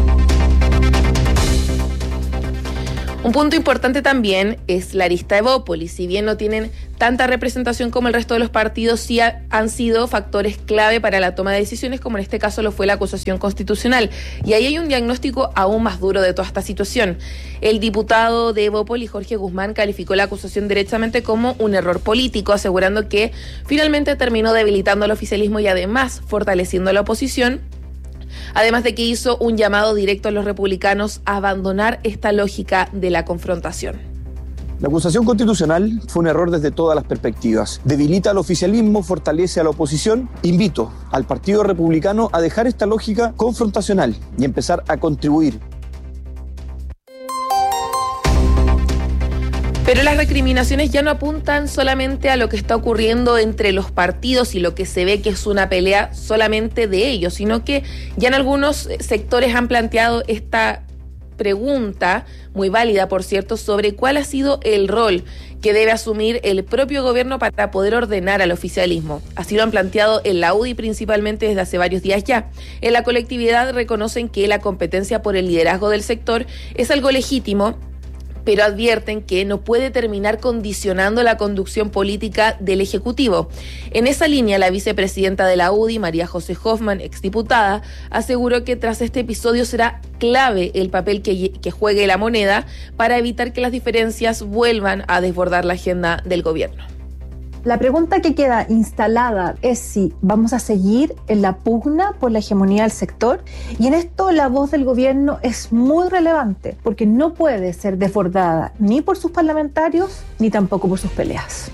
Un punto importante también es la arista Evópolis. Si bien no tienen tanta representación como el resto de los partidos, sí han sido factores clave para la toma de decisiones, como en este caso lo fue la acusación constitucional. Y ahí hay un diagnóstico aún más duro de toda esta situación. El diputado de Evópolis, Jorge Guzmán, calificó la acusación derechamente como un error político, asegurando que finalmente terminó debilitando al oficialismo y además fortaleciendo a la oposición. Además de que hizo un llamado directo a los republicanos a abandonar esta lógica de la confrontación. La acusación constitucional fue un error desde todas las perspectivas. Debilita al oficialismo, fortalece a la oposición. Invito al Partido Republicano a dejar esta lógica confrontacional y empezar a contribuir. Pero las recriminaciones ya no apuntan solamente a lo que está ocurriendo entre los partidos y lo que se ve que es una pelea solamente de ellos, sino que ya en algunos sectores han planteado esta pregunta, muy válida por cierto, sobre cuál ha sido el rol que debe asumir el propio gobierno para poder ordenar al oficialismo. Así lo han planteado en la UDI principalmente desde hace varios días ya. En la colectividad reconocen que la competencia por el liderazgo del sector es algo legítimo, pero advierten que no puede terminar condicionando la conducción política del Ejecutivo. En esa línea, la vicepresidenta de la UDI, María José Hoffman, exdiputada, aseguró que tras este episodio será clave el papel que juegue la moneda para evitar que las diferencias vuelvan a desbordar la agenda del gobierno. La pregunta que queda instalada es si vamos a seguir en la pugna por la hegemonía del sector, y en esto la voz del gobierno es muy relevante porque no puede ser desbordada ni por sus parlamentarios ni tampoco por sus peleas.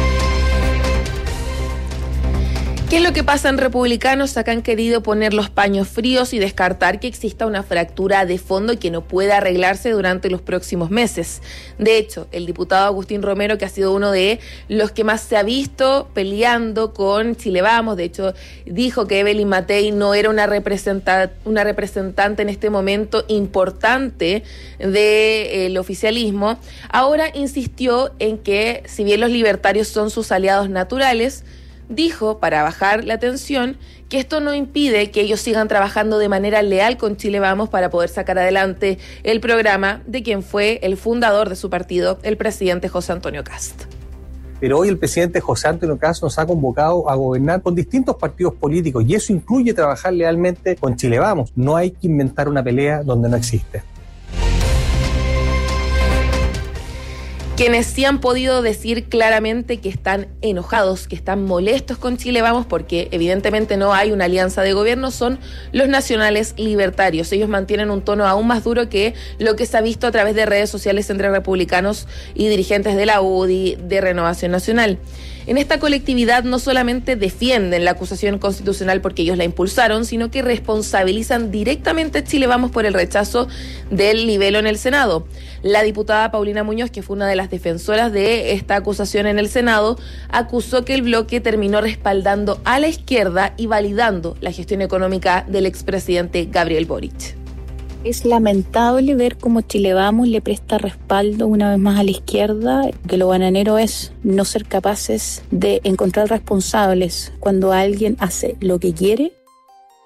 ¿Qué es lo que pasa en Republicanos? Acá han querido poner los paños fríos y descartar que exista una fractura de fondo y que no pueda arreglarse durante los próximos meses. De hecho, el diputado Agustín Romero, que ha sido uno de los que más se ha visto peleando con Chile Vamos, de hecho dijo que Evelyn Matei no era una representante en este momento importante del oficialismo, ahora insistió en que si bien los libertarios son sus aliados naturales, dijo, para bajar la tensión, que esto no impide que ellos sigan trabajando de manera leal con Chile Vamos para poder sacar adelante el programa de quien fue el fundador de su partido, el presidente José Antonio Kast. Pero hoy el presidente José Antonio Kast nos ha convocado a gobernar con distintos partidos políticos y eso incluye trabajar lealmente con Chile Vamos. No hay que inventar una pelea donde no existe. Quienes sí han podido decir claramente que están enojados, que están molestos con Chile Vamos, porque evidentemente no hay una alianza de gobierno, son los nacionales libertarios. Ellos mantienen un tono aún más duro que lo que se ha visto a través de redes sociales entre republicanos y dirigentes de la UDI, de Renovación Nacional. En esta colectividad no solamente defienden la acusación constitucional porque ellos la impulsaron, sino que responsabilizan directamente a Chile Vamos por el rechazo del libelo en el Senado. La diputada Paulina Muñoz, que fue una de las defensoras de esta acusación en el Senado, acusó que el bloque terminó respaldando a la izquierda y validando la gestión económica del expresidente Gabriel Boric. Es lamentable ver cómo Chile Vamos le presta respaldo una vez más a la izquierda, que lo bananero es no ser capaces de encontrar responsables cuando alguien hace lo que quiere.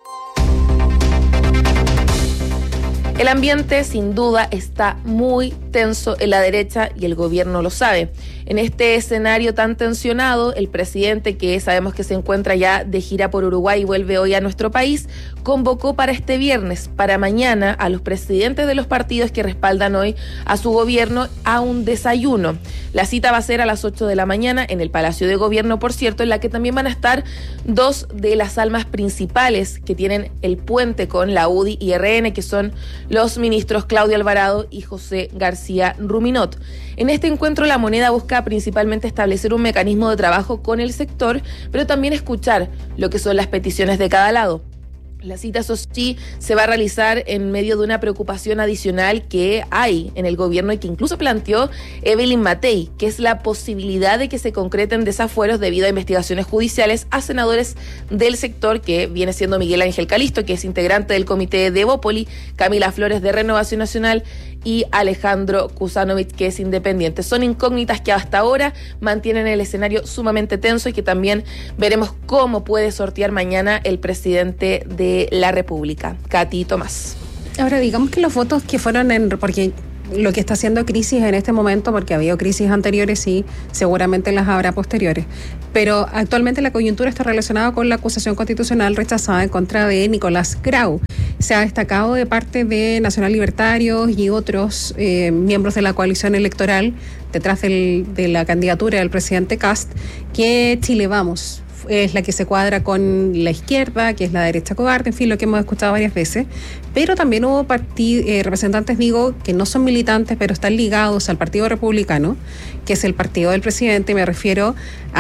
El ambiente, sin duda, está muy tenso en la derecha y el gobierno lo sabe. En este escenario tan tensionado, el presidente, que sabemos que se encuentra ya de gira por Uruguay y vuelve hoy a nuestro país, convocó para este viernes, para mañana, a los presidentes de los partidos que respaldan hoy a su gobierno a un desayuno. La cita va a ser a las 8 de la mañana en el Palacio de Gobierno, por cierto, en la que también van a estar dos de las almas principales que tienen el puente con la UDI y RN, que son los ministros Claudio Alvarado y José García Ruminot. En este encuentro, La Moneda busca principalmente establecer un mecanismo de trabajo con el sector, pero también escuchar lo que son las peticiones de cada lado. La cita, eso sí, se va a realizar en medio de una preocupación adicional que hay en el gobierno y que incluso planteó Evelyn Matei, que es la posibilidad de que se concreten desafueros debido a investigaciones judiciales a senadores del sector, que viene siendo Miguel Ángel Calisto, que es integrante del comité de Evópoli, Camila Flores de Renovación Nacional y Alejandro Kusanovich, que es independiente. Son incógnitas que hasta ahora mantienen el escenario sumamente tenso y que también veremos cómo puede sortear mañana el presidente de la República, Katy Tomás. Ahora, digamos que los votos que fueron porque lo que está haciendo crisis en este momento, porque ha habido crisis anteriores y seguramente las habrá posteriores, pero actualmente la coyuntura está relacionada con la acusación constitucional rechazada en contra de Nicolás Grau. Se ha destacado de parte de Nacional Libertarios y otros miembros de la coalición electoral detrás de la candidatura del presidente Kast, que Chile Vamos es la que se cuadra con la izquierda, que es la derecha cobarde, en fin, lo que hemos escuchado varias veces, pero también hubo representantes, que no son militantes, pero están ligados al Partido Republicano, que es el partido del presidente. Me refiero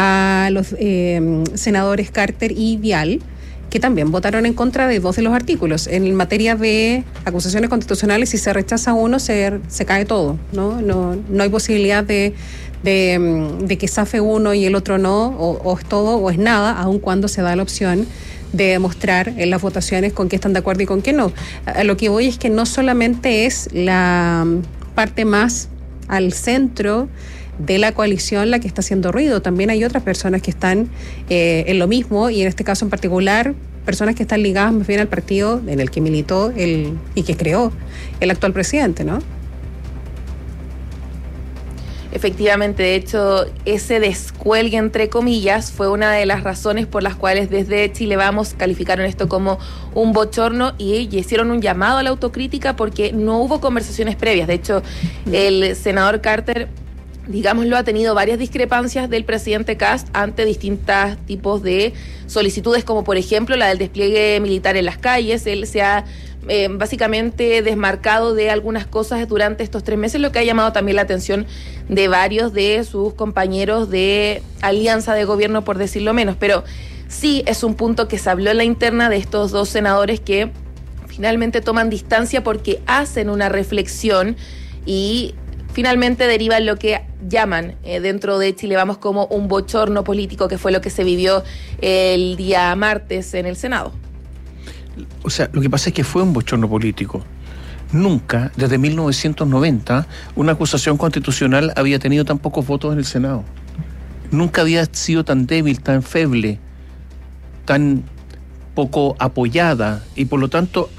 a los senadores Carter y Vial, que también votaron en contra de 2 de los artículos. En materia de acusaciones constitucionales, si se rechaza uno, se cae todo, ¿no? No hay posibilidad de que zafe uno y el otro no, o es todo o es nada, aun cuando se da la opción de demostrar en las votaciones con qué están de acuerdo y con qué no. A lo que voy es que no solamente es la parte más al centro de la coalición la que está haciendo ruido, también hay otras personas que están en lo mismo, y en este caso en particular personas que están ligadas más bien al partido en el que militó y que creó el actual presidente, ¿no? Efectivamente, de hecho, ese descuelgue, entre comillas, fue una de las razones por las cuales desde Chile Vamos calificaron esto como un bochorno y hicieron un llamado a la autocrítica porque no hubo conversaciones previas. De hecho, el senador Carter, digámoslo, ha tenido varias discrepancias del presidente Kast ante distintos tipos de solicitudes, como por ejemplo la del despliegue militar en las calles. Él se ha básicamente desmarcado de algunas cosas durante estos 3 meses, lo que ha llamado también la atención de varios de sus compañeros de alianza de gobierno, por decirlo menos. Pero sí es un punto que se habló en la interna de estos 2 senadores que finalmente toman distancia porque hacen una reflexión y finalmente derivan lo que llaman dentro de Chile Vamos como un bochorno político, que fue lo que se vivió el día martes en el Senado. O sea, lo que pasa es que fue un bochorno político. Nunca, desde 1990, una acusación constitucional había tenido tan pocos votos en el Senado. Nunca había sido tan débil, tan feble, tan poco apoyada, y por lo tanto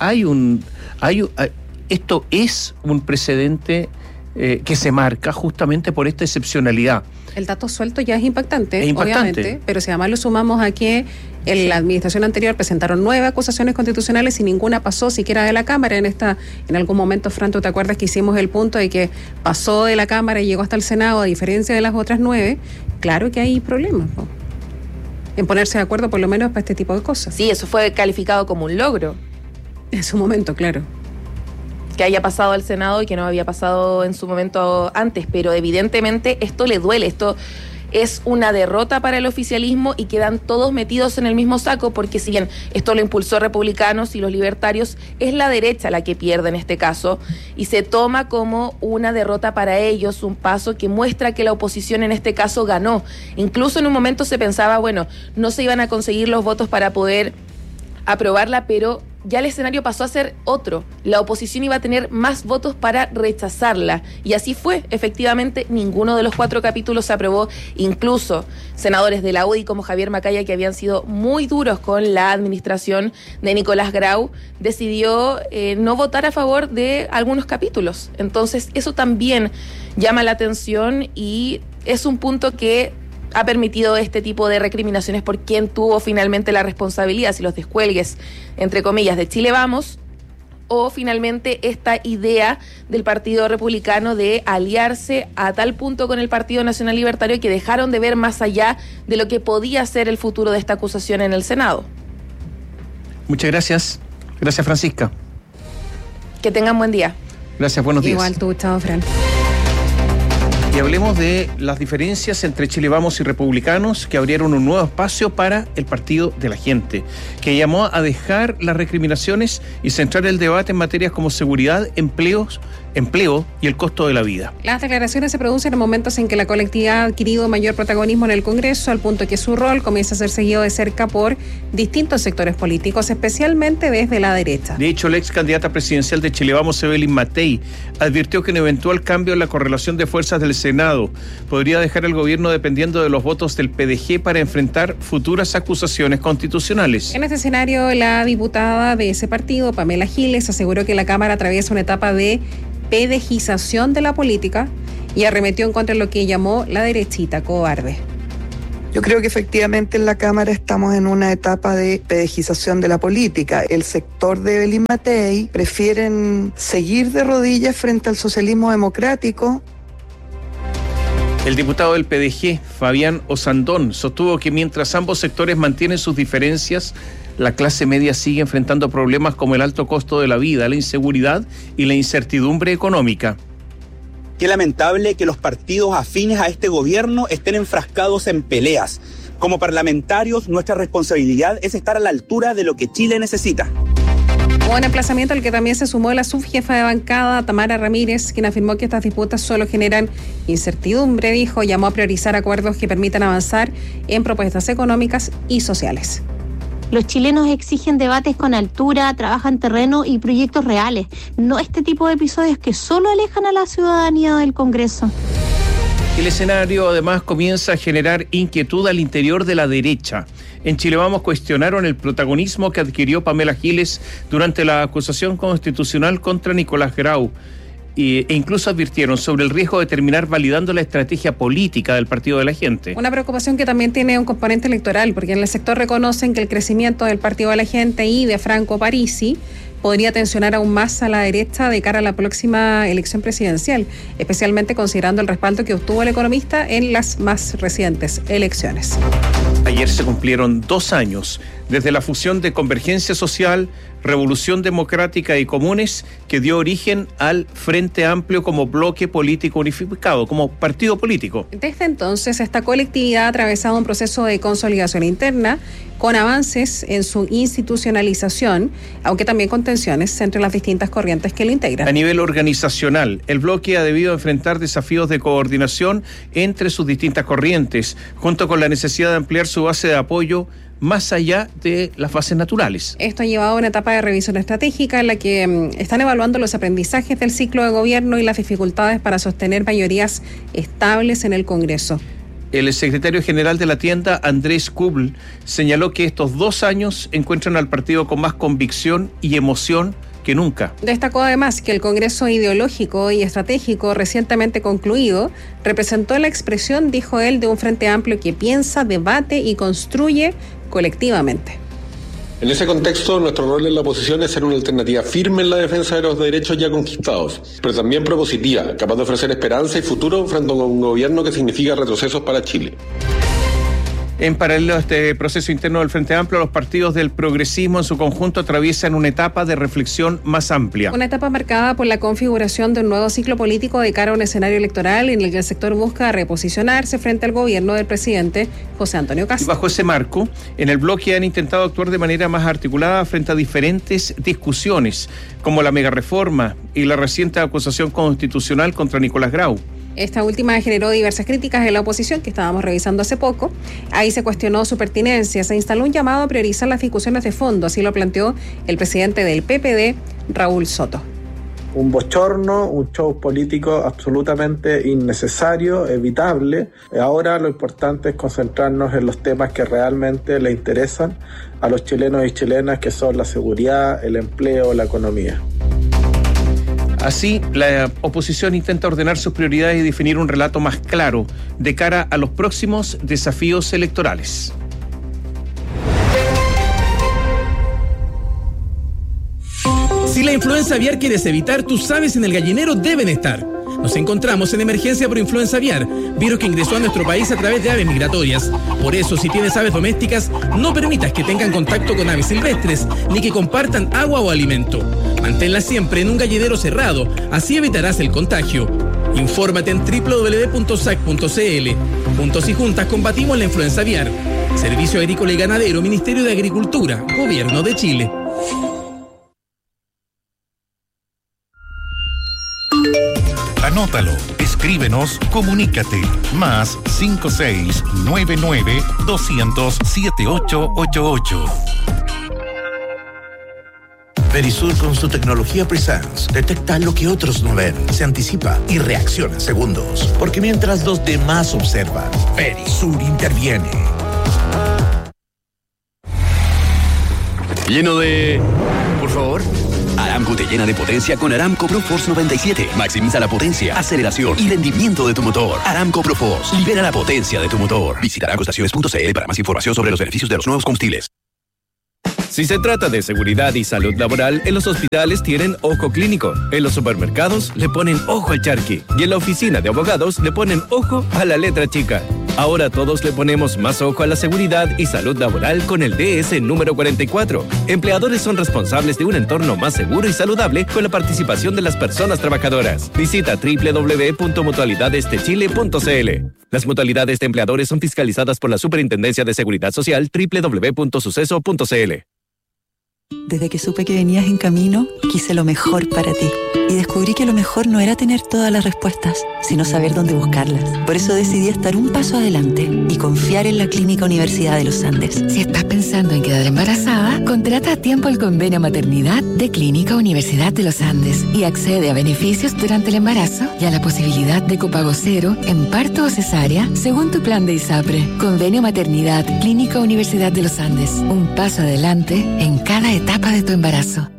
esto es un precedente que se marca justamente por esta excepcionalidad. El dato suelto ya es impactante, obviamente, pero si además lo sumamos a que en la administración anterior presentaron 9 acusaciones constitucionales y ninguna pasó siquiera de la Cámara. En algún momento, Fran, ¿tú te acuerdas que hicimos el punto de que pasó de la Cámara y llegó hasta el Senado, a diferencia de las otras 9? Claro que hay problemas, ¿no?, en ponerse de acuerdo por lo menos para este tipo de cosas. Sí, eso fue calificado como un logro. En su momento, claro. Que haya pasado al Senado y que no había pasado en su momento antes, pero evidentemente esto le duele, esto es una derrota para el oficialismo y quedan todos metidos en el mismo saco, porque si bien esto lo impulsó republicanos y los libertarios, es la derecha la que pierde en este caso y se toma como una derrota para ellos, un paso que muestra que la oposición en este caso ganó. Incluso en un momento se pensaba, bueno, no se iban a conseguir los votos para poder aprobarla, pero ya el escenario pasó a ser otro. La oposición iba a tener más votos para rechazarla. Y así fue. Efectivamente, ninguno de los 4 capítulos se aprobó. Incluso senadores de la UDI como Javier Macaya, que habían sido muy duros con la administración de Nicolás Grau, decidió no votar a favor de algunos capítulos. Entonces, eso también llama la atención y es un punto que ha permitido este tipo de recriminaciones por quién tuvo finalmente la responsabilidad, si los descuelgues, entre comillas, de Chile Vamos, o finalmente esta idea del Partido Republicano de aliarse a tal punto con el Partido Nacional Libertario que dejaron de ver más allá de lo que podía ser el futuro de esta acusación en el Senado. Muchas gracias. Gracias, Francisca. Que tengan buen día. Gracias, buenos días. Igual tú, chao, Fran. Y hablemos de las diferencias entre Chile Vamos y Republicanos, que abrieron un nuevo espacio para el Partido de la Gente, que llamó a dejar las recriminaciones y centrar el debate en materias como seguridad, empleo y el costo de la vida. Las declaraciones se producen en momentos en que la colectividad ha adquirido mayor protagonismo en el Congreso, al punto que su rol comienza a ser seguido de cerca por distintos sectores políticos, especialmente desde la derecha. De hecho, la ex candidata presidencial de Chile Vamos, Evelyn Matei, advirtió que un eventual cambio en la correlación de fuerzas del Senado podría dejar al gobierno dependiendo de los votos del PDG para enfrentar futuras acusaciones constitucionales. En este escenario, la diputada de ese partido, Pamela Giles, aseguró que la Cámara atraviesa una etapa de pedejización de la política y arremetió en contra de lo que llamó la derechita cobarde. Yo creo que efectivamente en la Cámara estamos en una etapa de pedejización de la política. El sector de Evelyn Matei prefieren seguir de rodillas frente al socialismo democrático. El diputado del PDG, Fabián Osandón, sostuvo que mientras ambos sectores mantienen sus diferencias, la clase media sigue enfrentando problemas como el alto costo de la vida, la inseguridad y la incertidumbre económica. Qué lamentable que los partidos afines a este gobierno estén enfrascados en peleas. Como parlamentarios, nuestra responsabilidad es estar a la altura de lo que Chile necesita. Un emplazamiento al que también se sumó la subjefa de bancada, Tamara Ramírez, quien afirmó que estas disputas solo generan incertidumbre, dijo, llamó a priorizar acuerdos que permitan avanzar en propuestas económicas y sociales. Los chilenos exigen debates con altura, trabajo en terreno y proyectos reales, no este tipo de episodios que solo alejan a la ciudadanía del Congreso. El escenario además comienza a generar inquietud al interior de la derecha. En Chile Vamos cuestionaron el protagonismo que adquirió Pamela Giles durante la acusación constitucional contra Nicolás Grau. E incluso advirtieron sobre el riesgo de terminar validando la estrategia política del Partido de la Gente. Una preocupación que también tiene un componente electoral, porque en el sector reconocen que el crecimiento del Partido de la Gente y de Franco Parisi podría tensionar aún más a la derecha de cara a la próxima elección presidencial, especialmente considerando el respaldo que obtuvo el economista en las más recientes elecciones. Ayer se cumplieron 2 años desde la fusión de Convergencia Social, Revolución Democrática y Comunes, que dio origen al Frente Amplio como bloque político unificado, como partido político. Desde entonces, esta colectividad ha atravesado un proceso de consolidación interna, con avances en su institucionalización, aunque también con tensiones entre las distintas corrientes que lo integran. A nivel organizacional, el bloque ha debido enfrentar desafíos de coordinación entre sus distintas corrientes, junto con la necesidad de ampliar su base de apoyo más allá de las bases naturales. Esto ha llevado a una etapa de revisión estratégica en la que están evaluando los aprendizajes del ciclo de gobierno y las dificultades para sostener mayorías estables en el Congreso. El secretario general de la tienda, Andrés Kubl, señaló que estos 2 años encuentran al partido con más convicción y emoción que nunca. Destacó además que el Congreso Ideológico y Estratégico recientemente concluido representó la expresión, dijo él, de un frente amplio que piensa, debate y construye colectivamente. En ese contexto, nuestro rol en la oposición es ser una alternativa firme en la defensa de los derechos ya conquistados, pero también propositiva, capaz de ofrecer esperanza y futuro frente a un gobierno que significa retrocesos para Chile. En paralelo a este proceso interno del Frente Amplio, los partidos del progresismo en su conjunto atraviesan una etapa de reflexión más amplia. Una etapa marcada por la configuración de un nuevo ciclo político de cara a un escenario electoral en el que el sector busca reposicionarse frente al gobierno del presidente José Antonio Cast. Y bajo ese marco, en el bloque han intentado actuar de manera más articulada frente a diferentes discusiones, como la megareforma y la reciente acusación constitucional contra Nicolás Grau. Esta última generó diversas críticas en la oposición, que estábamos revisando hace poco. Ahí se cuestionó su pertinencia. Se instaló un llamado a priorizar las discusiones de fondo, así lo planteó el presidente del PPD, Raúl Soto. Un bochorno, un show político absolutamente innecesario, evitable. Ahora lo importante es concentrarnos en los temas que realmente le interesan a los chilenos y chilenas, que son la seguridad, el empleo, la economía. Así, la oposición intenta ordenar sus prioridades y definir un relato más claro de cara a los próximos desafíos electorales. Si la influenza aviar quieres evitar, tus aves en el gallinero deben estar. Nos encontramos en emergencia por influenza aviar, virus que ingresó a nuestro país a través de aves migratorias. Por eso, si tienes aves domésticas, no permitas que tengan contacto con aves silvestres, ni que compartan agua o alimento. Manténlas siempre en un gallinero cerrado, así evitarás el contagio. Infórmate en www.sac.cl. Juntos y juntas combatimos la influenza aviar. Servicio Agrícola y Ganadero, Ministerio de Agricultura, Gobierno de Chile. Anótalo, escríbenos, comunícate. Más 5699-200-7888. Verisur, con su tecnología Presence, detecta lo que otros no ven, se anticipa y reacciona en segundos. Porque mientras los demás observan, Verisur interviene. Lleno de... Por favor. Aramco te llena de potencia con Aramco ProForce 97. Maximiza la potencia, aceleración y rendimiento de tu motor. Aramco ProForce. Libera la potencia de tu motor. Visita aramcoestaciones.cl para más información sobre los beneficios de los nuevos combustibles. Si se trata de seguridad y salud laboral, en los hospitales tienen ojo clínico, en los supermercados le ponen ojo al charqui y en la oficina de abogados le ponen ojo a la letra chica. Ahora todos le ponemos más ojo a la seguridad y salud laboral con el DS número 44. Empleadores son responsables de un entorno más seguro y saludable con la participación de las personas trabajadoras. Visita www.mutualidadestechile.cl. Las mutualidades de empleadores son fiscalizadas por la Superintendencia de Seguridad Social www.suceso.cl. Desde que supe que venías en camino, quise lo mejor para ti. Y descubrí que lo mejor no era tener todas las respuestas, sino saber dónde buscarlas. Por eso decidí estar un paso adelante y confiar en la Clínica Universidad de los Andes. Si estás pensando en quedar embarazada, contrata a tiempo el convenio maternidad de Clínica Universidad de los Andes y accede a beneficios durante el embarazo y a la posibilidad de copago cero en parto o cesárea según tu plan de ISAPRE. Convenio maternidad Clínica Universidad de los Andes. Un paso adelante en cada etapa de tu embarazo.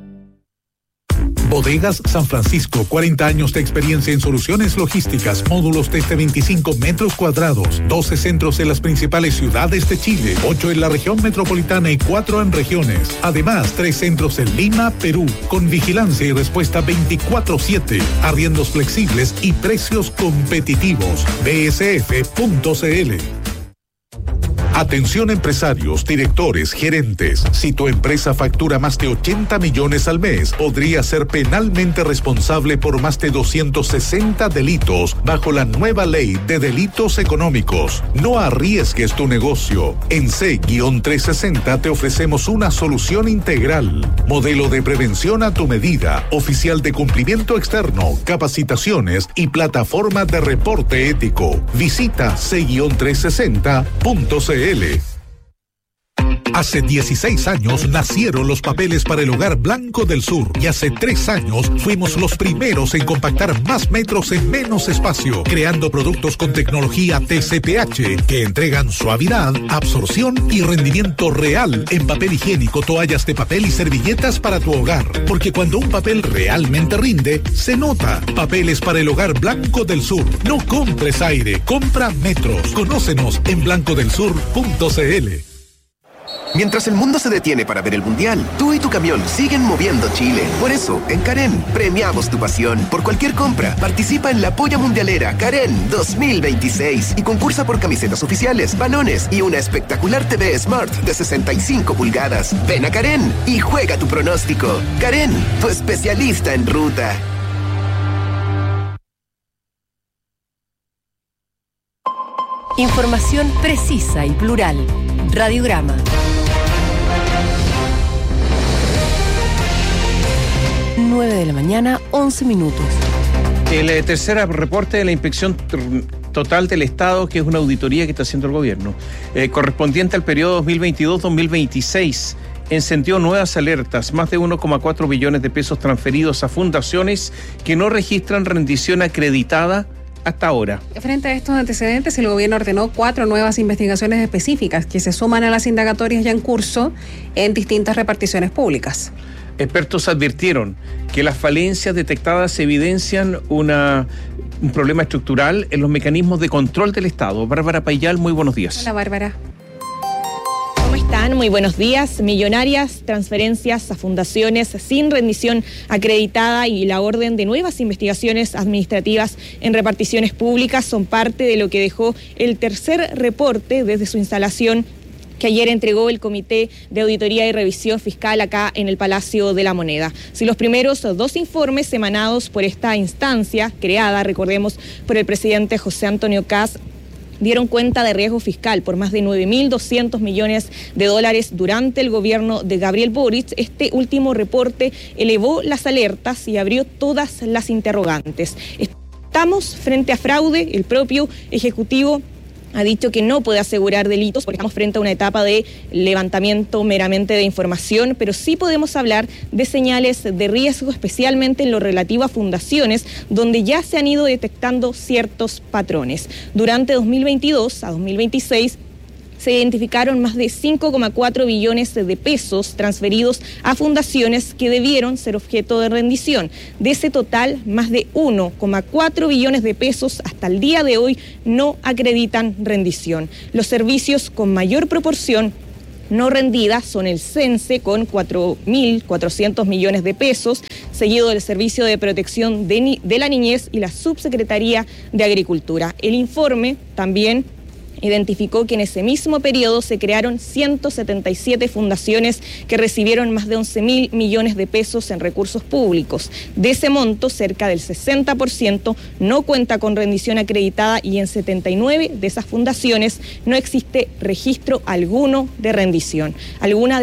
Bodegas San Francisco, 40 años de experiencia en soluciones logísticas, módulos desde 25 metros cuadrados, 12 centros en las principales ciudades de Chile, 8 en la región metropolitana y 4 en regiones. Además, 3 centros en Lima, Perú, con vigilancia y respuesta 24/7, arriendos flexibles y precios competitivos. bsf.cl. Atención empresarios, directores, gerentes. Si tu empresa factura más de 80 millones al mes, podría ser penalmente responsable por más de 260 delitos bajo la nueva ley de delitos económicos. No arriesgues tu negocio. En C-360 te ofrecemos una solución integral. Modelo de prevención a tu medida, oficial de cumplimiento externo, capacitaciones y plataforma de reporte ético. Visita C-360.cl. Hace 16 años nacieron los papeles para el Hogar Blanco del Sur y hace 3 años fuimos los primeros en compactar más metros en menos espacio, creando productos con tecnología TCPH que entregan suavidad, absorción y rendimiento real en papel higiénico, toallas de papel y servilletas para tu hogar. Porque cuando un papel realmente rinde, se nota. Papeles para el Hogar Blanco del Sur. No compres aire, compra metros. Conócenos en blancodelsur.cl. Mientras el mundo se detiene para ver el Mundial, tú y tu camión siguen moviendo Chile. Por eso, en Karen, premiamos tu pasión. Por cualquier compra, participa en la Polla Mundialera Karen 2026 y concursa por camisetas oficiales, balones y una espectacular TV Smart de 65 pulgadas. Ven a Karen y juega tu pronóstico. Karen, tu especialista en ruta. Información precisa y plural. Radiograma. 9 de la mañana, 11 minutos. El tercer reporte de la Inspección Total del Estado, que es una auditoría que está haciendo el gobierno, correspondiente al periodo 2022-2026, encendió nuevas alertas, más de 1,4 billones de pesos transferidos a fundaciones que no registran rendición acreditada hasta ahora. Frente a estos antecedentes, el gobierno ordenó 4 nuevas investigaciones específicas que se suman a las indagatorias ya en curso en distintas reparticiones públicas. Expertos advirtieron que las falencias detectadas evidencian un problema estructural en los mecanismos de control del Estado. Bárbara Payal, muy buenos días. Hola, Bárbara. ¿Cómo están? Muy buenos días. Millonarias transferencias a fundaciones sin rendición acreditada y la orden de nuevas investigaciones administrativas en reparticiones públicas son parte de lo que dejó el tercer reporte desde su instalación que ayer entregó el Comité de Auditoría y Revisión Fiscal acá en el Palacio de la Moneda. Si los primeros 2 informes emanados por esta instancia, creada, recordemos, por el presidente José Antonio Kast, dieron cuenta de riesgo fiscal por más de 9.200 millones de dólares durante el gobierno de Gabriel Boric, este último reporte elevó las alertas y abrió todas las interrogantes. Estamos frente a fraude, el propio Ejecutivo ha dicho que no puede asegurar delitos porque estamos frente a una etapa de levantamiento meramente de información, pero sí podemos hablar de señales de riesgo, especialmente en lo relativo a fundaciones, donde ya se han ido detectando ciertos patrones. Durante 2022 a 2026, se identificaron más de 5,4 billones de pesos transferidos a fundaciones que debieron ser objeto de rendición. De ese total, más de 1,4 billones de pesos hasta el día de hoy no acreditan rendición. Los servicios con mayor proporción no rendida son el CENSE con 4.400 millones de pesos, seguido del Servicio de Protección de la Niñez y la Subsecretaría de Agricultura. El informe también identificó que en ese mismo periodo se crearon 177 fundaciones que recibieron más de 11.000 millones de pesos en recursos públicos. De ese monto, cerca del 60% no cuenta con rendición acreditada y en 79 de esas fundaciones no existe registro alguno de rendición.